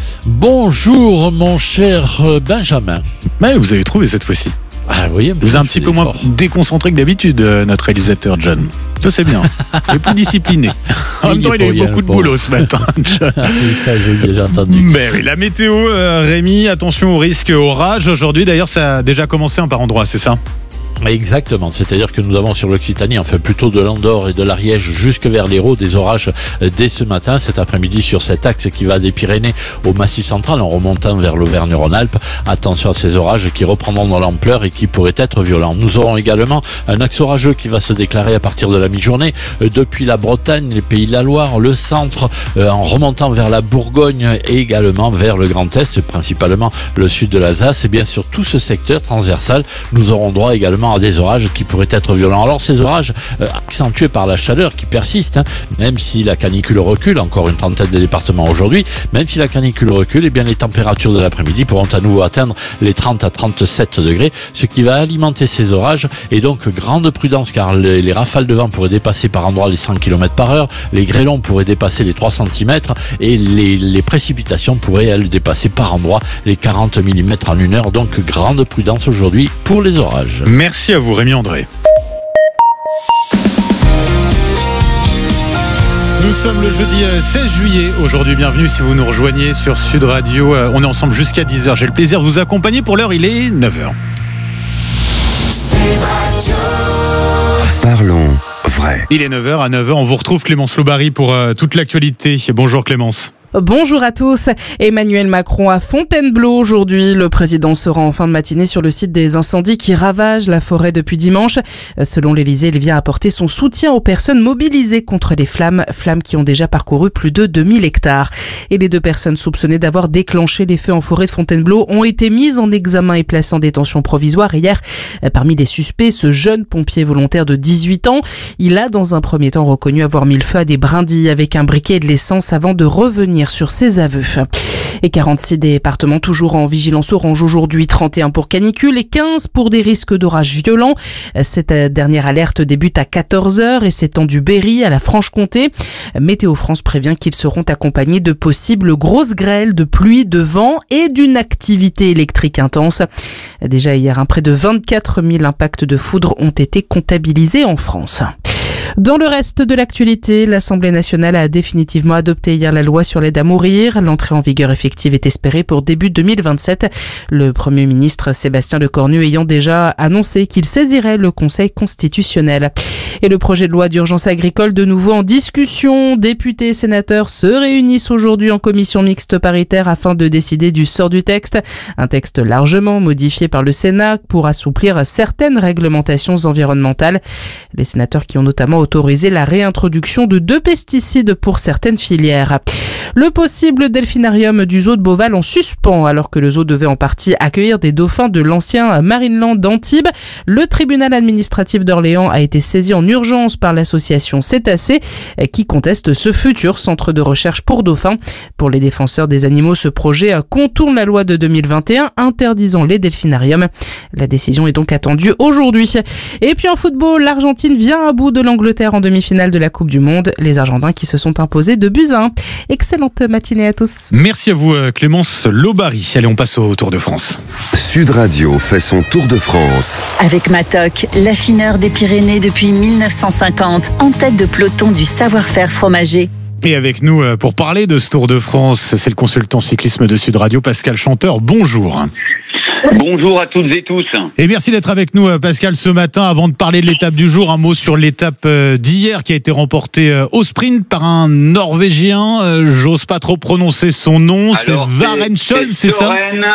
Bonjour mon cher Benjamin. Mais vous avez trouvé cette fois-ci. Ah oui, vous êtes un petit peu moins déconcentré que d'habitude, notre réalisateur John. Ça c'est bien. Il est plus discipliné. En même temps, il a eu beaucoup de boulot ce matin. Ça, j'ai déjà entendu. Mais oui, la météo, Rémi, attention au risque orage. Aujourd'hui, d'ailleurs, ça a déjà commencé par endroits, c'est ça ? Exactement, c'est-à-dire que nous avons sur l'Occitanie, enfin plutôt de l'Andorre et de l'Ariège jusque vers l'Hérault, des orages dès ce matin, cet après-midi sur cet axe qui va des Pyrénées au Massif central en remontant vers l'Auvergne-Rhône-Alpes. Attention à ces orages qui reprendront dans l'ampleur et qui pourraient être violents. Nous aurons également un axe orageux qui va se déclarer à partir de la mi-journée depuis la Bretagne, les Pays de la Loire, le centre, en remontant vers la Bourgogne et également vers le Grand Est, principalement le sud de l'Alsace. Et bien sur tout ce secteur transversal, nous aurons droit également à des orages qui pourraient être violents. Alors ces orages accentués par la chaleur qui persiste, même si la canicule recule, encore une trentaine de départements aujourd'hui, même si la canicule recule, et bien les températures de l'après-midi pourront à nouveau atteindre les 30 à 37 degrés, ce qui va alimenter ces orages. Et donc grande prudence car les rafales de vent pourraient dépasser par endroits les 100 km/h, les grêlons pourraient dépasser les 3 cm et les précipitations pourraient elles dépasser par endroits les 40 mm en 1 heure. Donc grande prudence aujourd'hui pour les orages. Merci à vous Rémi André. Nous sommes le jeudi 16 juillet. Aujourd'hui, bienvenue si vous nous rejoignez sur Sud Radio. On est ensemble jusqu'à 10h. J'ai le plaisir de vous accompagner. Pour l'heure, il est 9h. Parlons vrai. Il est 9h. À 9h, on vous retrouve Clémence Lobary pour toute l'actualité. Bonjour Clémence. Bonjour à tous. Emmanuel Macron à Fontainebleau aujourd'hui. Le président se rend en fin de matinée sur le site des incendies qui ravagent la forêt depuis dimanche. Selon l'Élysée, il vient apporter son soutien aux personnes mobilisées contre les flammes qui ont déjà parcouru plus de 2000 hectares. Et les 2 personnes soupçonnées d'avoir déclenché les feux en forêt de Fontainebleau ont été mises en examen et placées en détention provisoire hier. Parmi les suspects, ce jeune pompier volontaire de 18 ans. Il a dans un premier temps reconnu avoir mis le feu à des brindilles avec un briquet et de l'essence avant de revenir sur ses aveux. Et 46 départements toujours en vigilance orange aujourd'hui, 31 pour canicule et 15 pour des risques d'orages violents. Cette dernière alerte débute à 14h et s'étend du Berry à la Franche-Comté. Météo France prévient qu'ils seront accompagnés de possibles grosses grêles, de pluie, de vent et d'une activité électrique intense. Déjà hier, près de 24 000 impacts de foudre ont été comptabilisés en France. Dans le reste de l'actualité, l'Assemblée nationale a définitivement adopté hier la loi sur l'aide à mourir. L'entrée en vigueur effective est espérée pour début 2027. Le Premier ministre Sébastien Lecornu ayant déjà annoncé qu'il saisirait le Conseil constitutionnel. Et le projet de loi d'urgence agricole de nouveau en discussion. Députés et sénateurs se réunissent aujourd'hui en commission mixte paritaire afin de décider du sort du texte. Un texte largement modifié par le Sénat pour assouplir certaines réglementations environnementales. Les sénateurs qui ont notamment autorisé la réintroduction de 2 pesticides pour certaines filières. Le possible delphinarium du zoo de Beauval en suspens alors que le zoo devait en partie accueillir des dauphins de l'ancien Marineland d'Antibes. Le tribunal administratif d'Orléans a été saisi en urgence par l'association Cétacés qui conteste ce futur centre de recherche pour dauphins. Pour les défenseurs des animaux, ce projet contourne la loi de 2021 interdisant les delphinariums. La décision est donc attendue aujourd'hui. Et puis en football, l'Argentine vient à bout de l'Angleterre en demi-finale de la Coupe du Monde. Les Argentins qui se sont imposés de buts à 1. Excellente matinée à tous. Merci à vous Clémence Lobary. Allez, on passe au Tour de France. Sud Radio fait son Tour de France. Avec Matok, l'affineur des Pyrénées depuis 1950, en tête de peloton du savoir-faire fromager. Et avec nous pour parler de ce Tour de France, c'est le consultant cyclisme de Sud Radio, Pascal Chanteur. Bonjour. Bonjour à toutes et tous. Et merci d'être avec nous Pascal ce matin. Avant de parler de l'étape du jour, un mot sur l'étape d'hier qui a été remportée au sprint par un Norvégien. J'ose pas trop prononcer son nom. Alors, c'est Warenskjold, c'est ça ?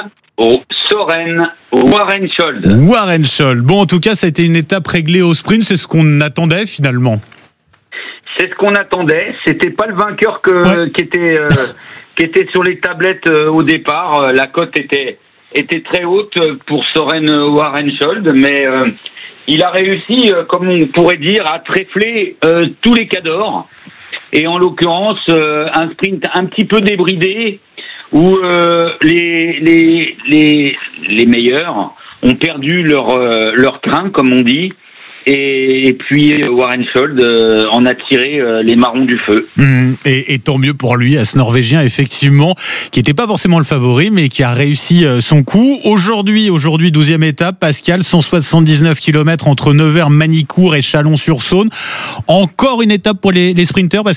Søren Warenskjold. Warenskjold. Bon, en tout cas, ça a été une étape réglée au sprint. C'est ce qu'on attendait finalement. C'est ce qu'on attendait. C'était pas le vainqueur qui était sur les tablettes au départ. La cote était très haute pour Søren Warenskjold, mais il a réussi, comme on pourrait dire, à tréfler tous les cadors. Et en l'occurrence, un sprint un petit peu débridé où les meilleurs ont perdu leur train, comme on dit. Et puis Warenskjold en a tiré les marrons du feu. Et tant mieux pour lui, à ce Norvégien, effectivement, qui n'était pas forcément le favori, mais qui a réussi son coup. Aujourd'hui, 12e étape, Pascal, 179 km entre Nevers, Manicourt et Chalon-sur-Saône. Encore une étape pour les sprinteurs, Pascal ?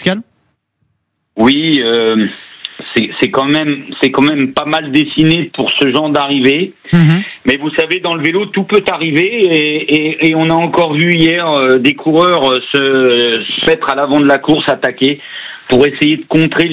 Oui, c'est quand même pas mal dessiné pour ce genre d'arrivée. Mais vous savez, dans le vélo, tout peut arriver et on a encore vu hier des coureurs se mettre à l'avant de la course, attaquer pour essayer de contrer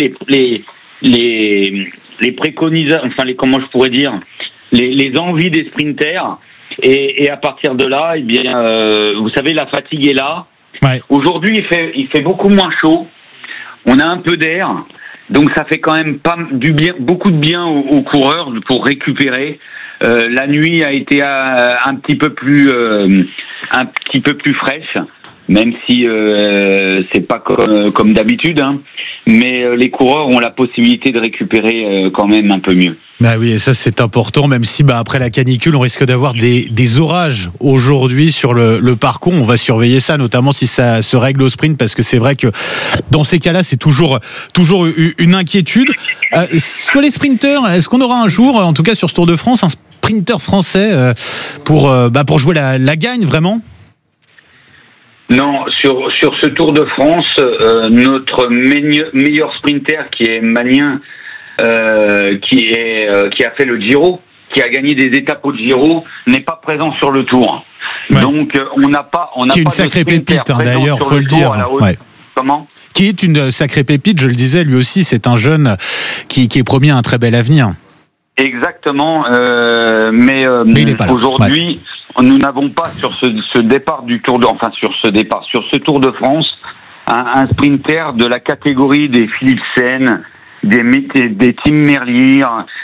les préconisations, comment je pourrais dire, les envies des sprinters. Et à partir de là, eh bien, vous savez, la fatigue est là. Ouais. Aujourd'hui, il fait beaucoup moins chaud. On a un peu d'air. Donc ça fait quand même beaucoup de bien aux coureurs pour récupérer. La nuit a été un petit peu plus fraîche, même si c'est pas comme d'habitude, hein. Mais les coureurs ont la possibilité de récupérer quand même un peu mieux. Bah oui, et ça c'est important, même si après la canicule, on risque d'avoir des orages aujourd'hui sur le parcours. On va surveiller ça, notamment si ça se règle au sprint, parce que c'est vrai que dans ces cas-là, c'est toujours une inquiétude. Sur les sprinteurs, est-ce qu'on aura un jour, en tout cas sur ce Tour de France, un sprinter français pour jouer la gagne vraiment ? Non, sur ce Tour de France, notre meilleur sprinter qui est Magnin, qui a fait le Giro, qui a gagné des étapes au Giro, n'est pas présent sur le Tour. Ouais. Donc on n'a pas qui est une sacrée pépite d'ailleurs, faut le dire. Ouais. Comment ? Qui est une sacrée pépite, je le disais, lui aussi, c'est un jeune qui est promis un très bel avenir. Exactement, mais aujourd'hui, nous n'avons pas sur ce départ du Tour sur ce Tour de France, un sprinter de la catégorie des Philipsen, des Tim Merlier,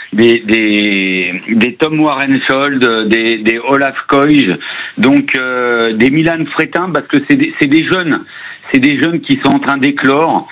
des Tom Warenskjold, des Olaf Koij, donc des Milan Fretin, parce que c'est des jeunes qui sont en train d'éclore.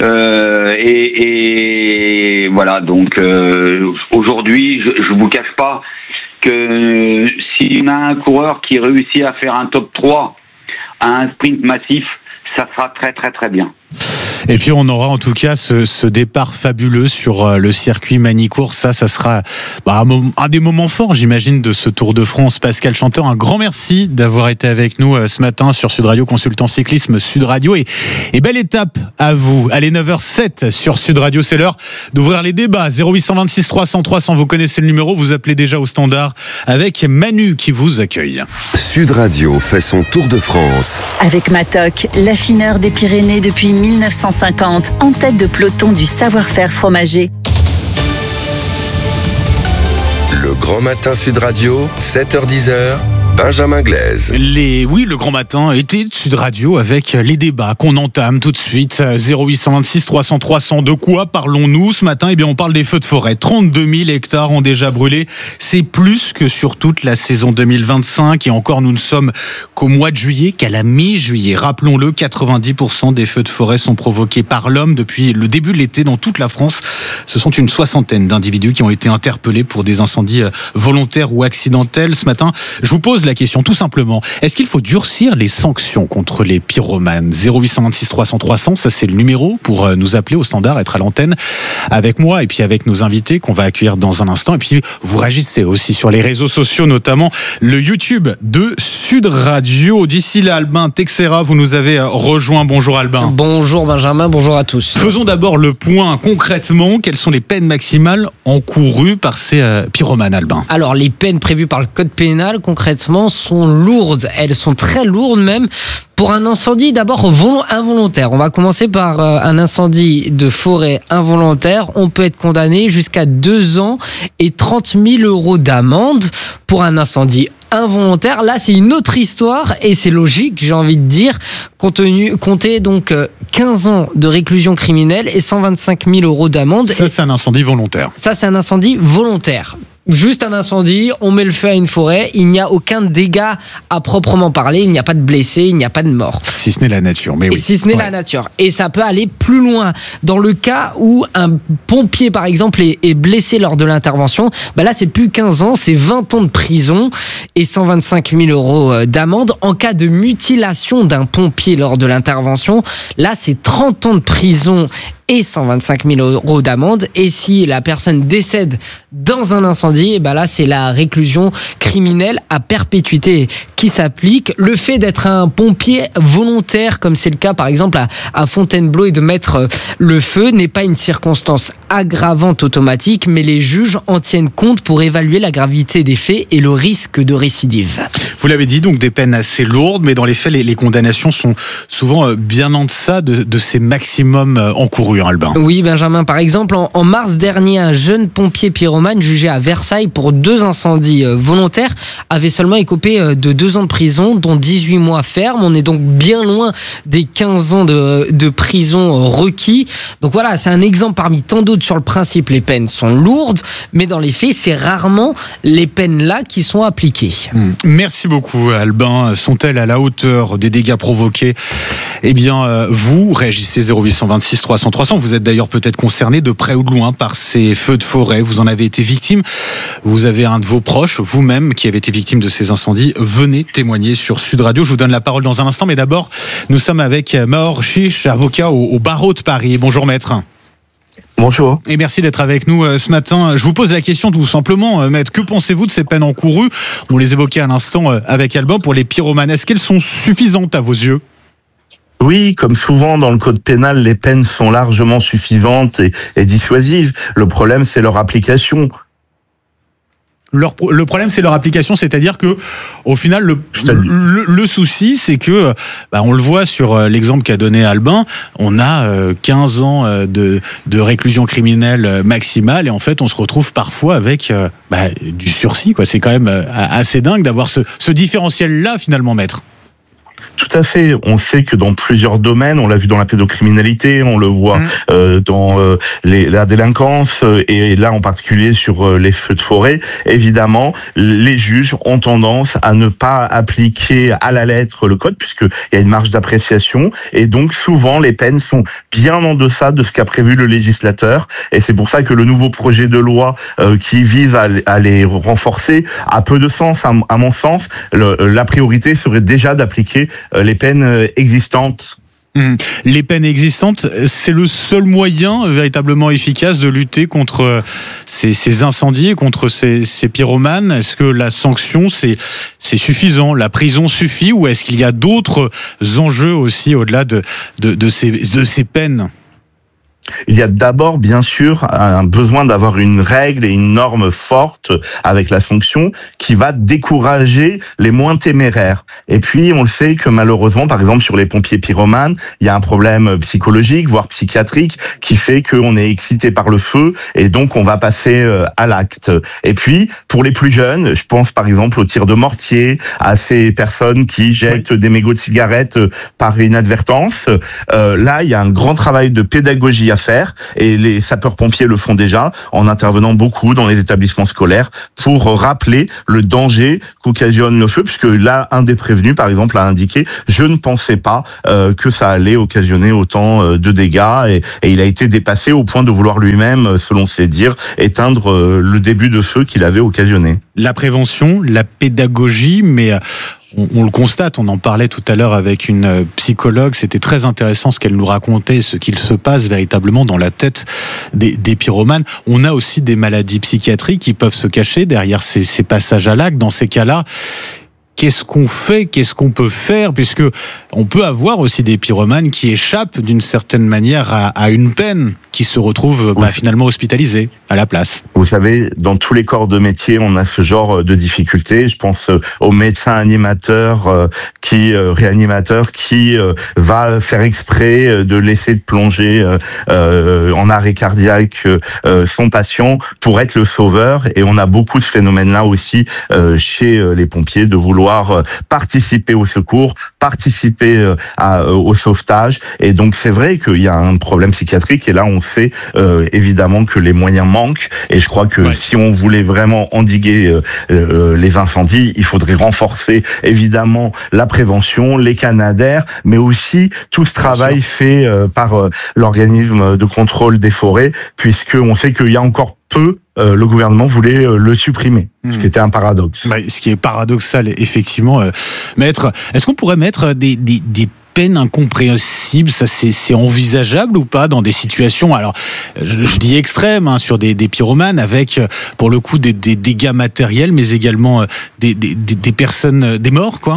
Et voilà, donc aujourd'hui, je vous cache pas que si on a un coureur qui réussit à faire un top 3 à un sprint massif, ça sera très très très bien. Et puis on aura en tout cas ce départ fabuleux sur le circuit Manicourt. Ça sera un des moments forts, j'imagine, de ce Tour de France. Pascal Chanteur, un grand merci d'avoir été avec nous ce matin sur Sud Radio, consultant cyclisme Sud Radio. Et belle étape à vous. Allez, 9h07 sur Sud Radio, c'est l'heure d'ouvrir les débats. 0826 300 300, vous connaissez le numéro, vous appelez déjà au standard avec Manu qui vous accueille. Sud Radio fait son Tour de France. Avec Matok, l'affineur des Pyrénées depuis 1950, en tête de peloton du savoir-faire fromager. Le Grand Matin Sud Radio, 7h-10h, Benjamin Glaise. Le grand matin était de Sud Radio avec les débats qu'on entame tout de suite. 0826 300 300. De quoi parlons-nous ce matin ? Eh bien, on parle des feux de forêt. 32 000 hectares ont déjà brûlé. C'est plus que sur toute la saison 2025. Et encore, nous ne sommes qu'au mois de juillet, qu'à la mi-juillet. Rappelons-le, 90% des feux de forêt sont provoqués par l'homme depuis le début de l'été dans toute la France. Ce sont une soixantaine d'individus qui ont été interpellés pour des incendies volontaires ou accidentels. Ce matin, je vous pose la question tout simplement, est-ce qu'il faut durcir les sanctions contre les pyromanes ? 0826 300 300, ça c'est le numéro pour nous appeler au standard, être à l'antenne avec moi et puis avec nos invités qu'on va accueillir dans un instant. Et puis vous réagissez aussi sur les réseaux sociaux, notamment le YouTube de Sud Radio. D'ici là, Albin Texera, vous nous avez rejoint. Bonjour Albin. Bonjour Benjamin, bonjour à tous. Faisons d'abord le point concrètement. Quelles sont les peines maximales encourues par ces pyromanes, Albin ? Alors les peines prévues par le code pénal concrètement sont lourdes, elles sont très lourdes même. Pour un incendie d'abord involontaire, on va commencer par un incendie de forêt involontaire, on peut être condamné jusqu'à 2 ans et 30 000 euros d'amende. Pour un incendie involontaire, là c'est une autre histoire et c'est logique, j'ai envie de dire, comptez donc 15 ans de réclusion criminelle et 125 000 euros d'amende. Ça c'est un incendie volontaire. Ça c'est un incendie volontaire. Juste un incendie, on met le feu à une forêt, il n'y a aucun dégât à proprement parler, il n'y a pas de blessés, il n'y a pas de morts. Si ce n'est la nature, mais oui. Si ce n'est la nature. Et ça peut aller plus loin. Dans le cas où un pompier, par exemple, est blessé lors de l'intervention, là, c'est plus 15 ans, c'est 20 ans de prison et 125 000 euros d'amende. En cas de mutilation d'un pompier lors de l'intervention, là, c'est 30 ans de prison et 125 000 euros d'amende. Et si la personne décède dans un incendie, là, c'est la réclusion criminelle à perpétuité qui s'applique. Le fait d'être un pompier volontaire, comme c'est le cas par exemple à Fontainebleau, et de mettre le feu n'est pas une circonstance aggravante automatique, mais les juges en tiennent compte pour évaluer la gravité des faits et le risque de récidive. Vous l'avez dit, donc des peines assez lourdes, mais dans les faits, les condamnations sont souvent bien en deçà de ces maximums encourus, Albin. Oui, Benjamin, par exemple, en mars dernier, un jeune pompier pyromane jugé à Versailles pour 2 incendies volontaires avait seulement écopé de 2 ans de prison, dont 18 mois ferme. On est donc bien loin des 15 ans de prison requis. Donc voilà, c'est un exemple parmi tant d'autres. Sur le principe, les peines sont lourdes, mais dans les faits, c'est rarement les peines-là qui sont appliquées. Merci beaucoup, Albin. Sont-elles à la hauteur des dégâts provoqués ? Eh bien, vous réagissez 0826 300 300. Vous êtes d'ailleurs peut-être concerné de près ou de loin par ces feux de forêt. Vous en avez été victime. Vous avez un de vos proches, vous-même, qui avez été victime de ces incendies. Venez témoigner sur Sud Radio. Je vous donne la parole dans un instant. Mais d'abord, nous sommes avec Maor Chiche, avocat au barreau de Paris. Bonjour, maître. Bonjour. Et merci d'être avec nous ce matin. Je vous pose la question tout simplement, maître. Que pensez-vous de ces peines encourues ? On les évoquait à l'instant avec Albin pour les pyromanes. Est-ce qu'elles sont suffisantes à vos yeux ? Oui, comme souvent dans le code pénal, les peines sont largement suffisantes et dissuasives. Le problème, c'est leur application. Le problème, c'est leur application, c'est-à-dire que, au final, le souci, c'est que, on le voit sur l'exemple qu'a donné Albin, on a 15 ans de réclusion criminelle maximale, et en fait, on se retrouve parfois avec du sursis, quoi. C'est quand même assez dingue d'avoir ce différentiel-là, finalement, maître. Tout à fait. On sait que dans plusieurs domaines, on l'a vu dans la pédocriminalité, on le voit dans la délinquance, et là en particulier sur les feux de forêt, évidemment, les juges ont tendance à ne pas appliquer à la lettre le code, puisqu'il y a une marge d'appréciation, et donc souvent les peines sont bien en deçà de ce qu'a prévu le législateur, et c'est pour ça que le nouveau projet de loi qui vise à les renforcer a peu de sens, à mon sens. La priorité serait déjà d'appliquer les peines existantes. Les peines existantes, c'est le seul moyen véritablement efficace de lutter contre ces incendies, contre ces pyromanes. Est-ce que la sanction, c'est suffisant ? La prison suffit, ou est-ce qu'il y a d'autres enjeux aussi au-delà de ces peines ? Il y a d'abord, bien sûr, un besoin d'avoir une règle et une norme forte avec la sanction qui va décourager les moins téméraires. Et puis, on le sait que malheureusement, par exemple, sur les pompiers pyromanes, il y a un problème psychologique, voire psychiatrique, qui fait qu'on est excité par le feu et donc on va passer à l'acte. Et puis, pour les plus jeunes, je pense par exemple au tir de mortier, à ces personnes qui jettent des mégots de cigarettes par inadvertance. Là, il y a un grand travail de pédagogie à faire et les sapeurs-pompiers le font déjà en intervenant beaucoup dans les établissements scolaires pour rappeler le danger qu'occasionne le feu, puisque là, un des prévenus, par exemple, a indiqué « je ne pensais pas que ça allait occasionner autant de dégâts » et il a été dépassé au point de vouloir lui-même, selon ses dires, éteindre le début de feu qu'il avait occasionné. La prévention, la pédagogie, mais on le constate, on en parlait tout à l'heure avec une psychologue, c'était très intéressant ce qu'elle nous racontait, ce qu'il se passe véritablement dans la tête des pyromanes. On a aussi des maladies psychiatriques qui peuvent se cacher derrière ces passages à l'acte. Dans ces cas-là, qu'est-ce qu'on fait, qu'est-ce qu'on peut faire, puisque on peut avoir aussi des pyromanes qui échappent d'une certaine manière à une peine, qui se retrouvent finalement hospitalisés à la place. Vous savez, dans tous les corps de métier, on a ce genre de difficultés. Je pense aux médecins animateurs, réanimateurs, qui va faire exprès de laisser plonger en arrêt cardiaque son patient pour être le sauveur. Et on a beaucoup de phénomènes-là aussi chez les pompiers, de vouloir participer au secours, participer au sauvetage. Et donc c'est vrai qu'il y a un problème psychiatrique. Et là, on sait évidemment que les moyens manquent. Et je crois que si on voulait vraiment endiguer les incendies, il faudrait renforcer évidemment la prévention, les canadaires, mais aussi tout ce travail fait par l'organisme de contrôle des forêts, puisqu'on sait qu'il y a encore peu, le gouvernement voulait le supprimer, ce qui était un paradoxe. Ce qui est paradoxal, effectivement. Maître, est-ce qu'on pourrait mettre des peines incompréhensibles, ça c'est envisageable ou pas dans des situations, alors je dis extrêmes, sur des pyromanes avec pour le coup des dégâts matériels, mais également des personnes, des morts, quoi?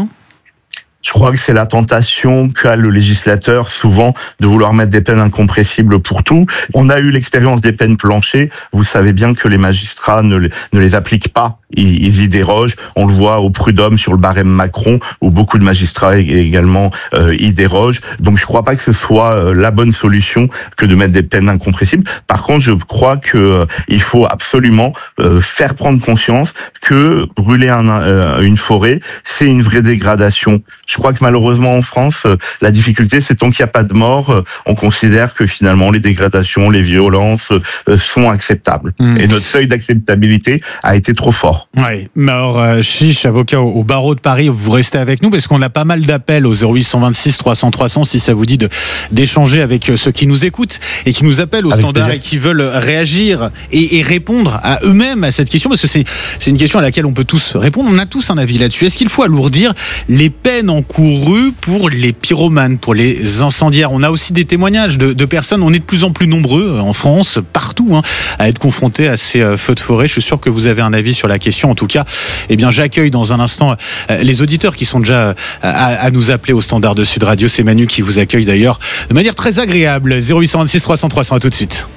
Je crois que c'est la tentation qu'a le législateur souvent de vouloir mettre des peines incompressibles pour tout. On a eu l'expérience des peines planchées. Vous savez bien que les magistrats ne les appliquent pas. Ils y dérogent. On le voit au prud'homme sur le barème Macron, où beaucoup de magistrats également y dérogent. Donc je crois pas que ce soit la bonne solution que de mettre des peines incompressibles. Par contre, je crois que il faut absolument faire prendre conscience que brûler une forêt, c'est une vraie dégradation. Je crois que malheureusement en France, la difficulté, c'est tant qu'il n'y a pas de mort, on considère que finalement les dégradations, les violences sont acceptables. Et notre seuil d'acceptabilité a été trop fort. Ouais. Alors, Chiche, avocat au barreau de Paris, vous restez avec nous parce qu'on a pas mal d'appels au 0826 300 300 si ça vous dit d'échanger avec ceux qui nous écoutent et qui nous appellent au avec standard plaisir. Et qui veulent réagir et répondre à eux-mêmes à cette question, parce que c'est une question à laquelle on peut tous répondre. On a tous un avis là-dessus. Est-ce qu'il faut alourdir les peines encourues pour les pyromanes, pour les incendiaires? On a aussi des témoignages de personnes, on est de plus en plus nombreux en France, partout, à être confrontés à ces feux de forêt. Je suis sûr que vous avez un avis sur la question. En tout cas, j'accueille dans un instant les auditeurs qui sont déjà à nous appeler au standard de Sud Radio. C'est Manu qui vous accueille d'ailleurs de manière très agréable. 0826 300 300, à tout de suite.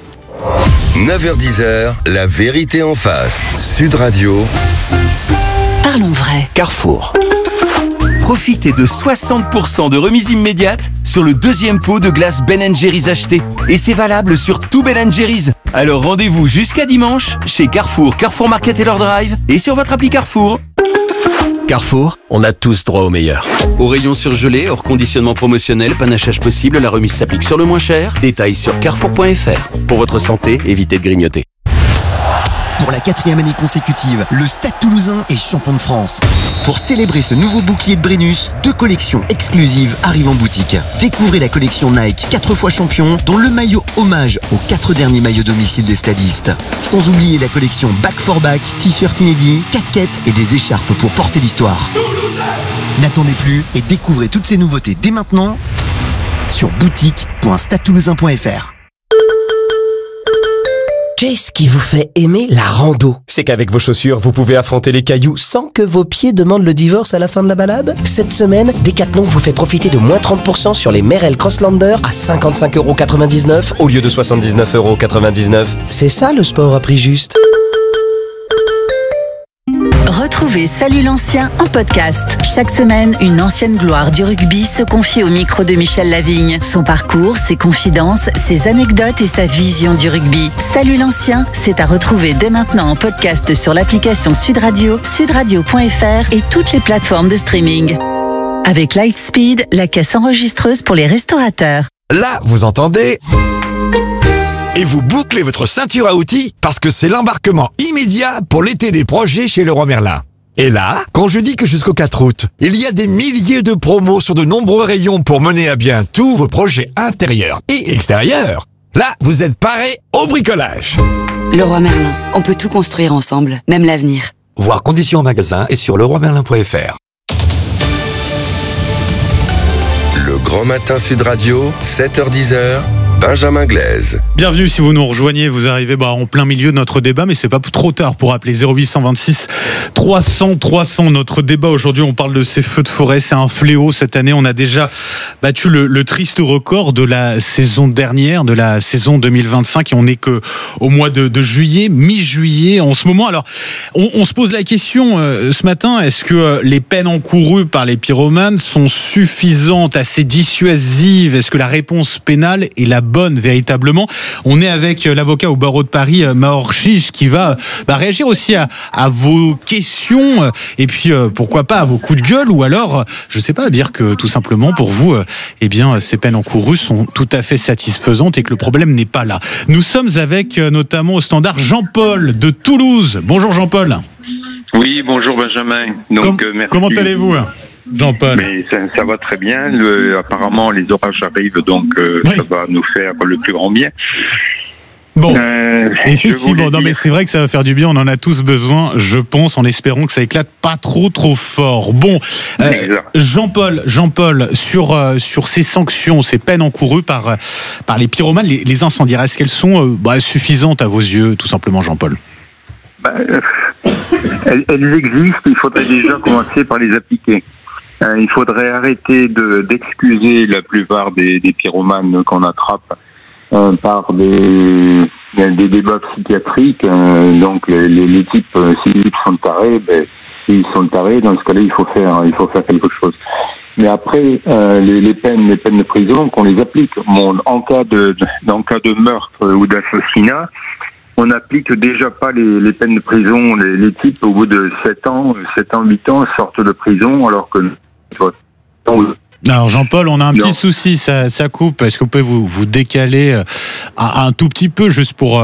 9h-10h, la vérité en face. Sud Radio. Parlons vrai. Carrefour. Profitez de 60% de remise immédiate sur le deuxième pot de glace Ben & Jerry's acheté. Et c'est valable sur tout Ben & Jerry's. Alors rendez-vous jusqu'à dimanche chez Carrefour, Carrefour Market et leur Drive et sur votre appli Carrefour. Carrefour, on a tous droit au meilleur. Au rayon surgelé, hors conditionnement promotionnel, panachage possible, la remise s'applique sur le moins cher. Détails sur carrefour.fr. Pour votre santé, évitez de grignoter. Pour la 4e année consécutive, le Stade Toulousain est champion de France. Pour célébrer ce nouveau bouclier de Brennus, 2 collections exclusives arrivent en boutique. Découvrez la collection Nike 4 fois champion, dont le maillot hommage aux 4 derniers maillots domicile des stadistes. Sans oublier la collection Back for Back, t-shirt inédits, casquettes et des écharpes pour porter l'histoire. N'attendez plus et découvrez toutes ces nouveautés dès maintenant sur boutique.stadetoulousain.fr. Qu'est-ce qui vous fait aimer la rando? C'est qu'avec vos chaussures, vous pouvez affronter les cailloux sans que vos pieds demandent le divorce à la fin de la balade. Cette semaine, Decathlon vous fait profiter de moins 30% sur les Merrell Crosslander à 55,99€ au lieu de 79,99€. C'est ça le sport à prix juste. Retrouvez Salut l'ancien en podcast. Chaque semaine, une ancienne gloire du rugby se confie au micro de Michel Lavigne. Son parcours, ses confidences, ses anecdotes et sa vision du rugby. Salut l'ancien, c'est à retrouver dès maintenant en podcast sur l'application Sud Radio, sudradio.fr et toutes les plateformes de streaming. Avec Lightspeed, la caisse enregistreuse pour les restaurateurs. Là, vous entendez ? Et vous bouclez votre ceinture à outils parce que c'est l'embarquement immédiat pour l'été des projets chez Leroy Merlin. Et là, quand je dis que jusqu'au 4 août, il y a des milliers de promos sur de nombreux rayons pour mener à bien tous vos projets intérieurs et extérieurs, là, vous êtes parés au bricolage. Leroy Merlin, on peut tout construire ensemble, même l'avenir. Voir conditions en magasin et sur leroymerlin.fr. Le Grand Matin Sud Radio, 7h-10h. Benjamin Glaise. Bienvenue si vous nous rejoignez, vous arrivez en plein milieu de notre débat, mais c'est pas trop tard pour appeler 0826 300 300. Notre débat aujourd'hui, on parle de ces feux de forêt, c'est un fléau cette année. On a déjà battu le triste record de la saison dernière, de la saison 2025, et on n'est que au mois de juillet, mi-juillet en ce moment. Alors, on se pose la question ce matin, est-ce que les peines encourues par les pyromanes sont suffisantes, assez dissuasives? Est-ce que la réponse pénale est la bonne véritablement? On est avec l'avocat au barreau de Paris, Maor Chiche, qui va réagir aussi à vos questions et puis pourquoi pas à vos coups de gueule, ou alors je sais pas, dire que tout simplement pour vous ces peines encourues sont tout à fait satisfaisantes et que le problème n'est pas là. Nous sommes avec notamment au standard Jean-Paul de Toulouse. Bonjour Jean-Paul. Oui, bonjour Benjamin. Donc, merci. Comment allez-vous Jean-Paul? Mais ça va très bien. Apparemment, les orages arrivent, donc ça va nous faire le plus grand bien. Bon, effectivement, mais c'est vrai que ça va faire du bien. On en a tous besoin, je pense, en espérant que ça éclate pas trop fort. Bon, Jean-Paul, sur ces sanctions, ces peines encourues par les pyromanes, les incendiaires, est-ce qu'elles sont suffisantes à vos yeux, tout simplement, Jean-Paul? Elles existent. Il faudrait déjà commencer par les appliquer. Il faudrait arrêter d'excuser la plupart des pyromanes qu'on attrape par des débats psychiatriques. Donc les types, si les types sont tarés, ils sont tarés. Dans ce cas-là, il faut faire quelque chose. Mais après, les peines de prison, qu'on les applique. Bon, en cas de meurtre ou d'assassinat, on n'applique déjà pas les peines de prison. Les types, au bout de 7 ans, 8 ans, sortent de prison, alors que... Alors Jean-Paul, on a un petit souci, ça coupe. Est-ce que vous pouvez vous décaler un tout petit peu, juste pour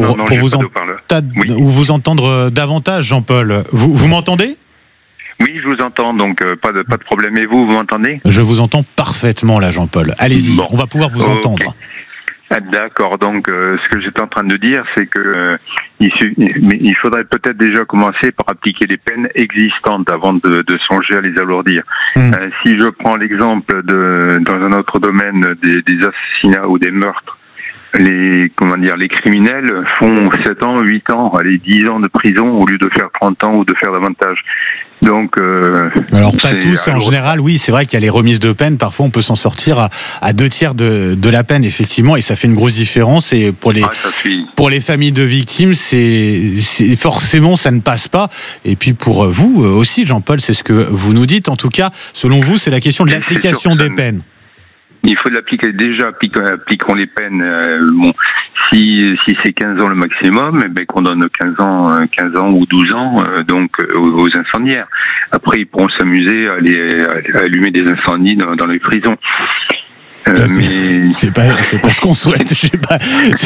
vous entendre davantage, Jean-Paul? Vous m'entendez? Oui, je vous entends, donc pas de problème. Et vous m'entendez? Je vous entends parfaitement là, Jean-Paul. Allez-y, on va pouvoir vous entendre. D'accord, donc ce que j'étais en train de dire, c'est que il faudrait peut-être déjà commencer par appliquer les peines existantes avant de songer à les alourdir. Si je prends l'exemple dans un autre domaine des assassinats ou des meurtres, les criminels font 7 ans, 8 ans, 10 ans de prison au lieu de faire 30 ans ou de faire davantage. Donc, alors pas tous, en général, oui, c'est vrai qu'il y a les remises de peine. Parfois, on peut s'en sortir à 2 tiers de la peine, effectivement, et ça fait une grosse différence. Et pour les familles de victimes, c'est forcément ça ne passe pas. Et puis pour vous aussi, Jean-Paul, c'est ce que vous nous dites. En tout cas, selon vous, c'est la question de l'application des peines. Il faut l'appliquer. Déjà, appliquons les peines. Si c'est 15 ans le maximum, qu'on donne 15 ans ou 12 ans aux incendiaires. Après, ils pourront s'amuser à allumer des incendies dans les prisons. C'est pas ce qu'on souhaite. Je sais pas.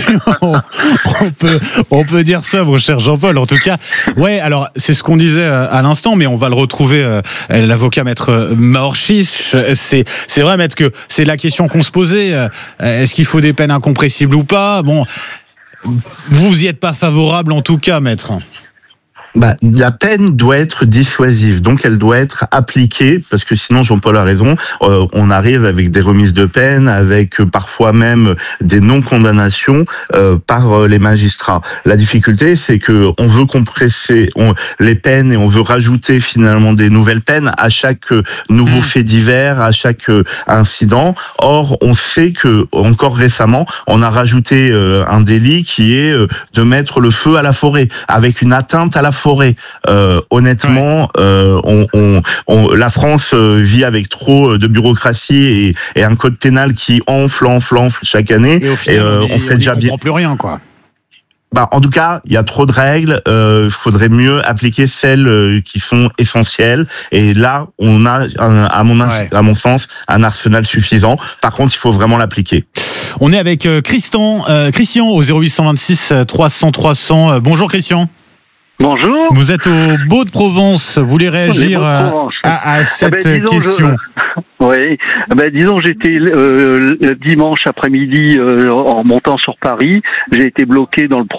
On peut dire ça, mon cher Jean-Paul. En tout cas, ouais. Alors, c'est ce qu'on disait à l'instant, mais on va le retrouver. L'avocat maître Maor Chiche. C'est vrai, maître, que c'est la question qu'on se posait. Est-ce qu'il faut des peines incompressibles ou pas? Bon, vous y êtes pas favorable, en tout cas, maître. La peine doit être dissuasive, donc elle doit être appliquée, parce que sinon, Jean-Paul a raison, on arrive avec des remises de peine, avec parfois même des non-condamnations par les magistrats. La difficulté, c'est que on veut compresser les peines et on veut rajouter finalement des nouvelles peines à chaque nouveau fait divers, à chaque incident. Or, on sait que encore récemment, on a rajouté un délit qui est de mettre le feu à la forêt, avec une atteinte à la forêt. Honnêtement, la France vit avec trop de bureaucratie et un code pénal qui enfle chaque année. Et au final, on fait déjà bien. On comprend plus rien, quoi. En tout cas, il y a trop de règles. Faudrait mieux appliquer celles qui sont essentielles. Et là, on a, à mon sens, un arsenal suffisant. Par contre, il faut vraiment l'appliquer. On est avec Christian au 0826 300 300. Bonjour Christian. Bonjour. Vous êtes au Beau-de-Provence. Vous voulez réagir à cette question? Oui, disons, j'étais le dimanche après-midi en montant sur Paris. J'ai été bloqué dans le